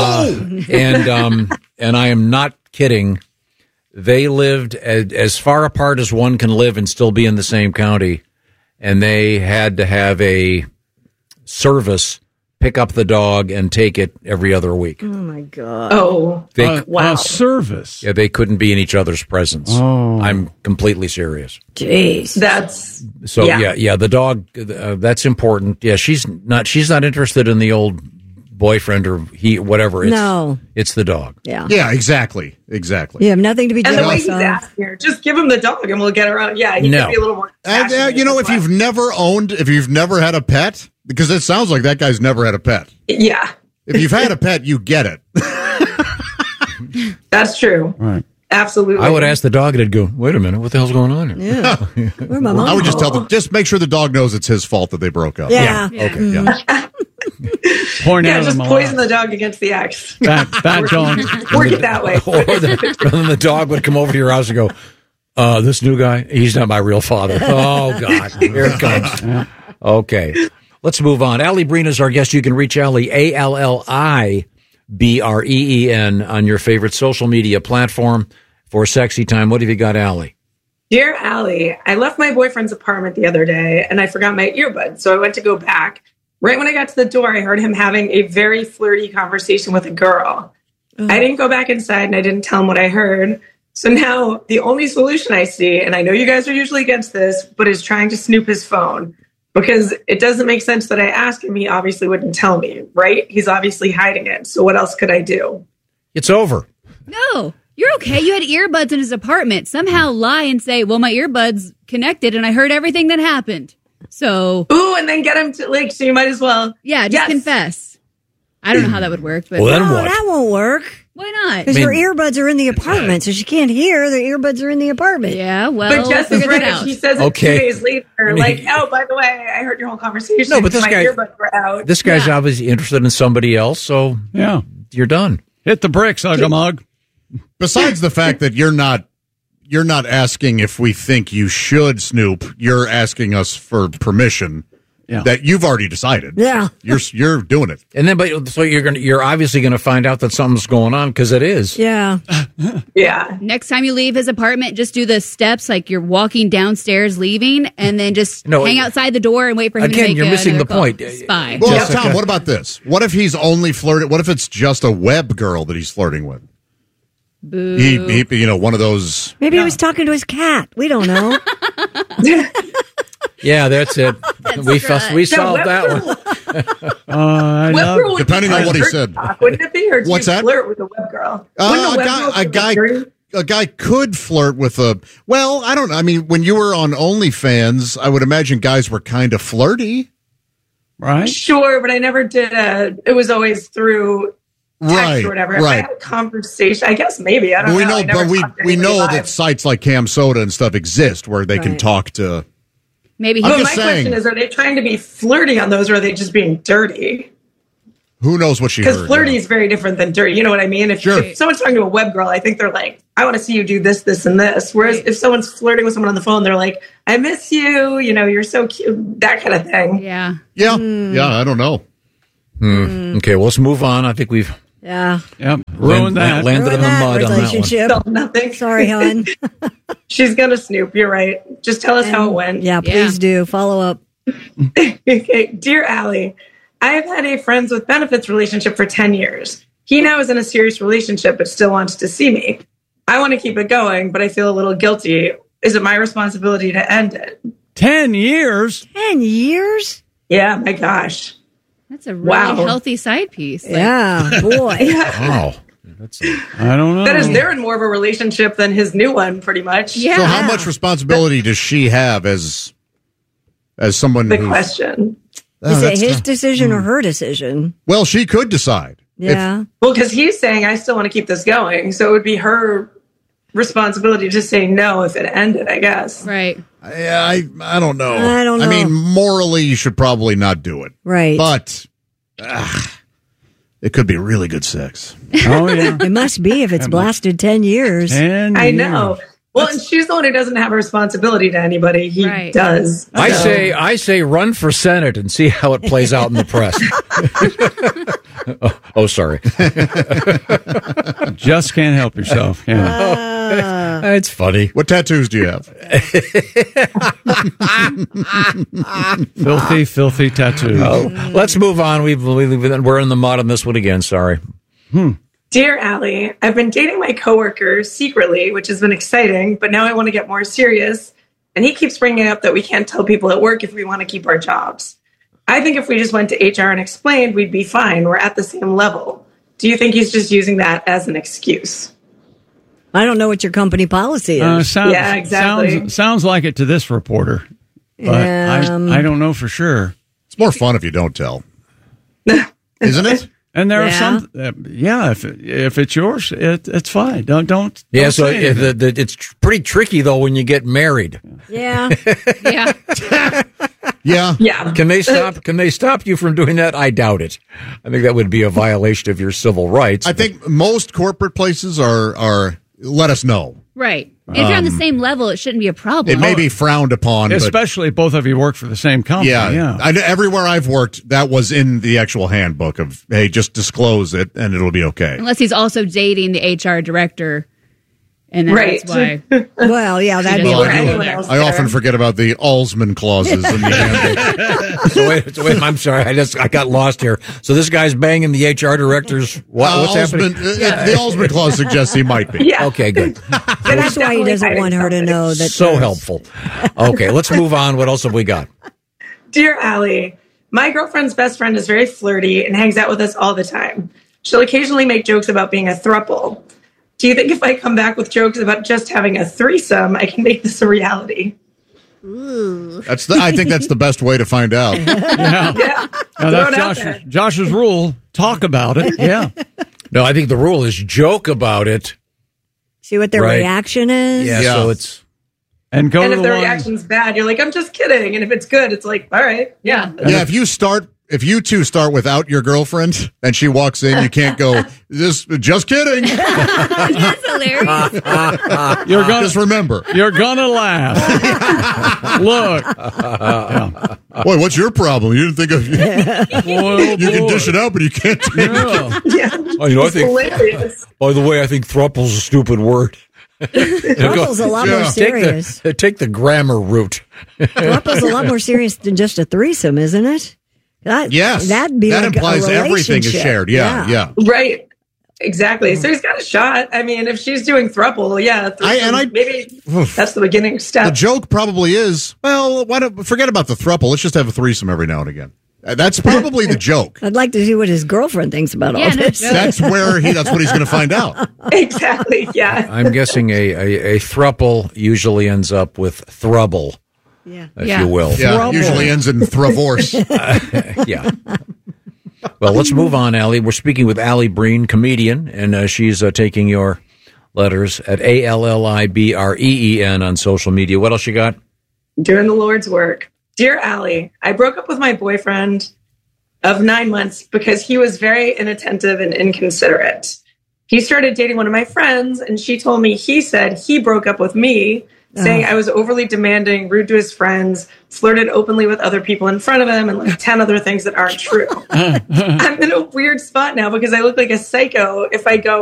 Speaker 23: And I am not kidding. They lived as far apart as one can live and still be in the same county, and they had to have a service pick up the dog and take it every other week.
Speaker 22: Oh my god.
Speaker 16: Oh.
Speaker 21: Wow. Service.
Speaker 23: Yeah, they couldn't be in each other's presence.
Speaker 21: Oh.
Speaker 23: I'm completely serious.
Speaker 22: Jeez.
Speaker 16: That's
Speaker 23: So yeah, the dog. That's important. Yeah, she's not interested in the old boyfriend or whatever. It's the dog.
Speaker 22: Yeah.
Speaker 7: Yeah. Exactly.
Speaker 22: You have nothing to be
Speaker 16: And the way
Speaker 22: jealous
Speaker 16: he's
Speaker 22: of.
Speaker 16: asking here, just give him the dog and we'll get around. Yeah, he
Speaker 23: No.
Speaker 16: could be a little more.
Speaker 7: And you know, if you've never had a pet, because it sounds like that guy's never had a pet.
Speaker 16: Yeah,
Speaker 7: If you've had a pet, you get it.
Speaker 16: that's true.
Speaker 21: Right.
Speaker 16: Absolutely.
Speaker 23: I would ask the dog, and it'd go, "Wait a minute, what the hell's going on here?"
Speaker 22: Yeah. Where my mom?
Speaker 7: I would just tell them, just make sure the dog knows it's his fault that they broke up.
Speaker 22: Yeah.
Speaker 7: Okay. Yeah.
Speaker 21: Point
Speaker 16: Yeah,
Speaker 21: out
Speaker 16: just
Speaker 21: of
Speaker 16: poison the dog against the ex.
Speaker 21: That dog.
Speaker 16: Work it that way.
Speaker 23: Or then the dog would come over to your house and go, "This new guy, he's not my real father." Oh God, here it comes. Okay, let's move on. Allie Breen is our guest. You can reach Allie, ALLIBREEN, on your favorite social media platform for Sexy Time. What have you got, Allie?
Speaker 16: Dear Allie, I left my boyfriend's apartment the other day and I forgot my earbuds, so I went to go back. Right when I got to the door, I heard him having a very flirty conversation with a girl. I didn't go back inside and I didn't tell him what I heard. So now the only solution I see, and I know you guys are usually against this, but is trying to snoop his phone. Because it doesn't make sense that I ask him, he obviously wouldn't tell me, right? He's obviously hiding it. So what else could I do?
Speaker 23: It's over.
Speaker 1: No, you're okay. You had earbuds in his apartment. Somehow lie and say, well, my earbuds connected and I heard everything that happened. So.
Speaker 16: Ooh, and then get him to, so you might as well.
Speaker 1: Yeah, just confess. I don't know how that would work, but.
Speaker 23: Well, then
Speaker 22: No,
Speaker 23: what?
Speaker 22: that won't work.
Speaker 1: Why not?
Speaker 22: Because your earbuds are in the apartment, so she can't hear. The earbuds are in the apartment.
Speaker 1: Yeah, well,
Speaker 16: But Jess is
Speaker 1: figure
Speaker 16: right.
Speaker 1: that
Speaker 16: If
Speaker 1: out.
Speaker 16: she says it
Speaker 23: Okay.
Speaker 16: 2 days later, like, oh, by the way, I heard your whole conversation.
Speaker 23: No, but this
Speaker 16: my
Speaker 23: guy-
Speaker 16: earbuds were out.
Speaker 23: This guy's obviously interested in somebody else, so
Speaker 21: Yeah.
Speaker 23: you're done.
Speaker 21: Hit the bricks, Ugamug.
Speaker 7: Besides the fact that you're not asking if we think you should snoop, you're asking us for permission.
Speaker 21: Yeah.
Speaker 7: That you've already decided.
Speaker 22: Yeah.
Speaker 7: You're doing it.
Speaker 23: And then, but so you're obviously gonna find out that something's going on because it is.
Speaker 22: Yeah.
Speaker 16: Yeah.
Speaker 1: Next time you leave his apartment, just do the steps like you're walking downstairs leaving, and then just
Speaker 23: No,
Speaker 1: hang outside the door and wait for him to
Speaker 23: Again,
Speaker 1: make
Speaker 23: you're missing the
Speaker 1: another call.
Speaker 23: point.
Speaker 1: Spy.
Speaker 7: Well,
Speaker 23: Jessica.
Speaker 7: Tom, what about this? What if he's only flirting? What if it's just a web girl that he's flirting with?
Speaker 1: Boo.
Speaker 7: He one of those.
Speaker 22: Maybe he was talking to his cat. We don't know.
Speaker 23: Yeah, that's it. We solved that one.
Speaker 16: Web girl would
Speaker 7: Depending
Speaker 16: be
Speaker 7: on what he
Speaker 16: dirty
Speaker 7: said.
Speaker 16: talk, wouldn't it be? Or do
Speaker 7: What's
Speaker 16: you
Speaker 7: that?
Speaker 16: flirt with a web girl? Wouldn't a web girl be dirty?
Speaker 7: a guy could flirt with a. Well, I don't know. I mean, when you were on OnlyFans, I would imagine guys were kind of flirty,
Speaker 21: right?
Speaker 16: Sure, but I never did it was always through text
Speaker 7: Right,
Speaker 16: or whatever.
Speaker 7: right.
Speaker 16: If I had a conversation, I guess maybe. I don't know.
Speaker 7: We know,
Speaker 16: I never
Speaker 7: but we
Speaker 16: talked to
Speaker 7: we know
Speaker 16: anybody
Speaker 7: that
Speaker 16: live.
Speaker 7: sites like Cam Soda and stuff exist where they can
Speaker 16: Right.
Speaker 7: talk to.
Speaker 1: Maybe
Speaker 7: I'm
Speaker 16: But my
Speaker 7: just saying.
Speaker 16: question is, are they trying to be flirty on those, or are they just being dirty?
Speaker 7: Who knows what she
Speaker 16: Because
Speaker 7: heard?
Speaker 16: flirty is very different than dirty. You know what I mean? If someone's talking to a web girl, I think they're like, I want to see you do this, this, and this. Whereas if someone's flirting with someone on the phone, they're like, I miss you. You know, you're so cute. That kind of thing.
Speaker 1: Yeah.
Speaker 7: Yeah.
Speaker 16: Hmm.
Speaker 7: Yeah. I don't know.
Speaker 23: Okay, well, let's move on. I think we've
Speaker 22: Yeah.
Speaker 21: Ruined that.
Speaker 23: landed in the mud on that one.
Speaker 22: relationship.
Speaker 16: Nothing.
Speaker 22: Sorry, hon.
Speaker 16: She's gonna snoop. You're right. Just tell us how it went.
Speaker 22: Yeah, please do. Follow up.
Speaker 16: Okay. Dear Allie, I have had a friends with benefits relationship for 10 years. He now is in a serious relationship, but still wants to see me. I want to keep it going, but I feel a little guilty. Is it my responsibility to end it?
Speaker 21: 10 years?
Speaker 22: 10 years?
Speaker 16: Yeah, my gosh.
Speaker 1: That's a really healthy side piece.
Speaker 22: Yeah, boy.
Speaker 23: Wow.
Speaker 21: I don't know.
Speaker 16: That is, they're in more of a relationship than his new one, pretty much.
Speaker 7: So how much responsibility does she have as someone
Speaker 16: The
Speaker 7: who's-
Speaker 16: question.
Speaker 7: Oh,
Speaker 22: Is it
Speaker 7: that's
Speaker 22: his
Speaker 7: tough.
Speaker 22: decision or her decision?
Speaker 7: Well, she could decide.
Speaker 22: Yeah.
Speaker 16: Well, because he's saying, I still want to keep this going. So it would be her responsibility to say no if it ended, I guess.
Speaker 1: Right.
Speaker 7: I don't know.
Speaker 22: I don't know.
Speaker 7: I mean, morally, you should probably not do it.
Speaker 22: Right.
Speaker 7: But it could be really good sex.
Speaker 21: Oh, yeah.
Speaker 22: It must be if it's blasted 10 years.
Speaker 16: I know. Well, and she's the one who doesn't have a responsibility to anybody. He does.
Speaker 23: I
Speaker 16: So-
Speaker 23: say run for Senate and see how it plays out in the press. oh, sorry.
Speaker 21: Just can't help yourself. Yeah.
Speaker 23: It's funny.
Speaker 7: What tattoos do you have?
Speaker 21: Filthy tattoos.
Speaker 23: Oh, let's move on. We're in the mud on this one again. Sorry.
Speaker 16: Dear Allie, I've been dating my coworker secretly, which has been exciting, but now I want to get more serious. And he keeps bringing up that we can't tell people at work if we want to keep our jobs. I think if we just went to HR and explained, we'd be fine. We're at the same level. Do you think he's just using that as an excuse?
Speaker 22: I don't know what your company policy is.
Speaker 16: Yeah, exactly.
Speaker 21: Sounds like it to this reporter. But I don't know for sure.
Speaker 7: It's more fun if you don't tell. Isn't it?
Speaker 21: And there
Speaker 22: Yeah.
Speaker 21: are some, if it's yours, it's fine. Don't.
Speaker 23: Yeah,
Speaker 21: don't
Speaker 23: so
Speaker 21: say anything.
Speaker 23: it's pretty tricky though when you get married.
Speaker 22: Yeah.
Speaker 1: Yeah.
Speaker 7: Yeah.
Speaker 16: Yeah.
Speaker 23: Can they stop you from doing that? I doubt it. I think that would be a violation of your civil rights.
Speaker 7: I think most corporate places are let us know.
Speaker 1: Right. If you're on the same level, it shouldn't be a problem.
Speaker 7: It may be frowned upon, but
Speaker 21: Especially if both of you work for the same company.
Speaker 7: yeah. Everywhere I've worked, that was in the actual handbook of, hey, just disclose it and it'll be okay.
Speaker 1: Unless he's also dating the HR director. And that's why.
Speaker 22: Well, yeah, that'd be
Speaker 7: Well,
Speaker 22: right.
Speaker 7: I often forget about the Alsman clauses in the handbook.
Speaker 23: so wait, I'm sorry. I got lost here. So this guy's banging the HR director's. What's happening?
Speaker 7: The Alsman clause suggests he might be.
Speaker 16: Yeah.
Speaker 23: Okay, good.
Speaker 22: That's why he doesn't want her to know that.
Speaker 23: So helpful. Okay, let's move on. What else have we got?
Speaker 16: Dear Allie, my girlfriend's best friend is very flirty and hangs out with us all the time. She'll occasionally make jokes about being a throuple. Do you think if I come back with jokes about just having a threesome, I can make this a reality?
Speaker 7: I think that's the best way to find out.
Speaker 21: Yeah.
Speaker 16: Yeah.
Speaker 21: Now,
Speaker 16: Throw it out
Speaker 21: that's
Speaker 16: there.
Speaker 21: Josh's rule. Talk about it. Yeah.
Speaker 23: No, I think the rule is joke about it.
Speaker 22: See what their
Speaker 23: Right.
Speaker 22: reaction is.
Speaker 23: Yeah, so it's.
Speaker 21: And go
Speaker 16: And
Speaker 21: to
Speaker 16: if
Speaker 21: the
Speaker 16: the
Speaker 21: one.
Speaker 16: reaction's bad, you're like, I'm just kidding. And if it's good, it's like, all right, yeah.
Speaker 7: Yeah, if you two start without your girlfriend and she walks in, you can't go, just kidding.
Speaker 1: That's hilarious.
Speaker 7: Just remember.
Speaker 21: You're gonna laugh. Look. Yeah.
Speaker 7: Boy, what's your problem? You didn't think of you can dish it out, but you can't take it.
Speaker 16: Yeah.
Speaker 23: Oh, you know, I
Speaker 16: It's
Speaker 23: think.
Speaker 16: hilarious.
Speaker 23: By the way, I think thruple's a stupid word.
Speaker 22: Throuple's a lot more serious.
Speaker 23: Take the grammar route.
Speaker 22: Throuple's a lot more serious than just a threesome, isn't it?
Speaker 7: Yes.
Speaker 22: That'd be
Speaker 7: that
Speaker 22: like
Speaker 7: implies
Speaker 22: a
Speaker 7: everything is
Speaker 22: relationship.
Speaker 7: shared. Yeah.
Speaker 16: Right. Exactly. So he's got a shot. I mean, if she's doing throuple, yeah, threesome, maybe that's the beginning step.
Speaker 7: The joke probably is, well, why don't forget about the throuple. Let's just have a threesome every now and again. That's probably the joke.
Speaker 22: I'd like to see what his girlfriend thinks about all this.
Speaker 7: That's what he's going to find out.
Speaker 16: Exactly, yeah.
Speaker 23: I'm guessing a thruple usually ends up with throuble, if you will.
Speaker 7: Yeah, usually ends in thravorce.
Speaker 23: Yeah. Well, let's move on, Allie. We're speaking with Allie Breen, comedian, and she's taking your letters at ALLIBREEN on social media. What else you got?
Speaker 16: Doing the Lord's work. Dear Allie, I broke up with my boyfriend of 9 months because he was very inattentive and inconsiderate. He started dating one of my friends, and she told me he said he broke up with me, saying I was overly demanding, rude to his friends, flirted openly with other people in front of him, and like 10 other things that aren't true. I'm in a weird spot now because I look like a psycho if I go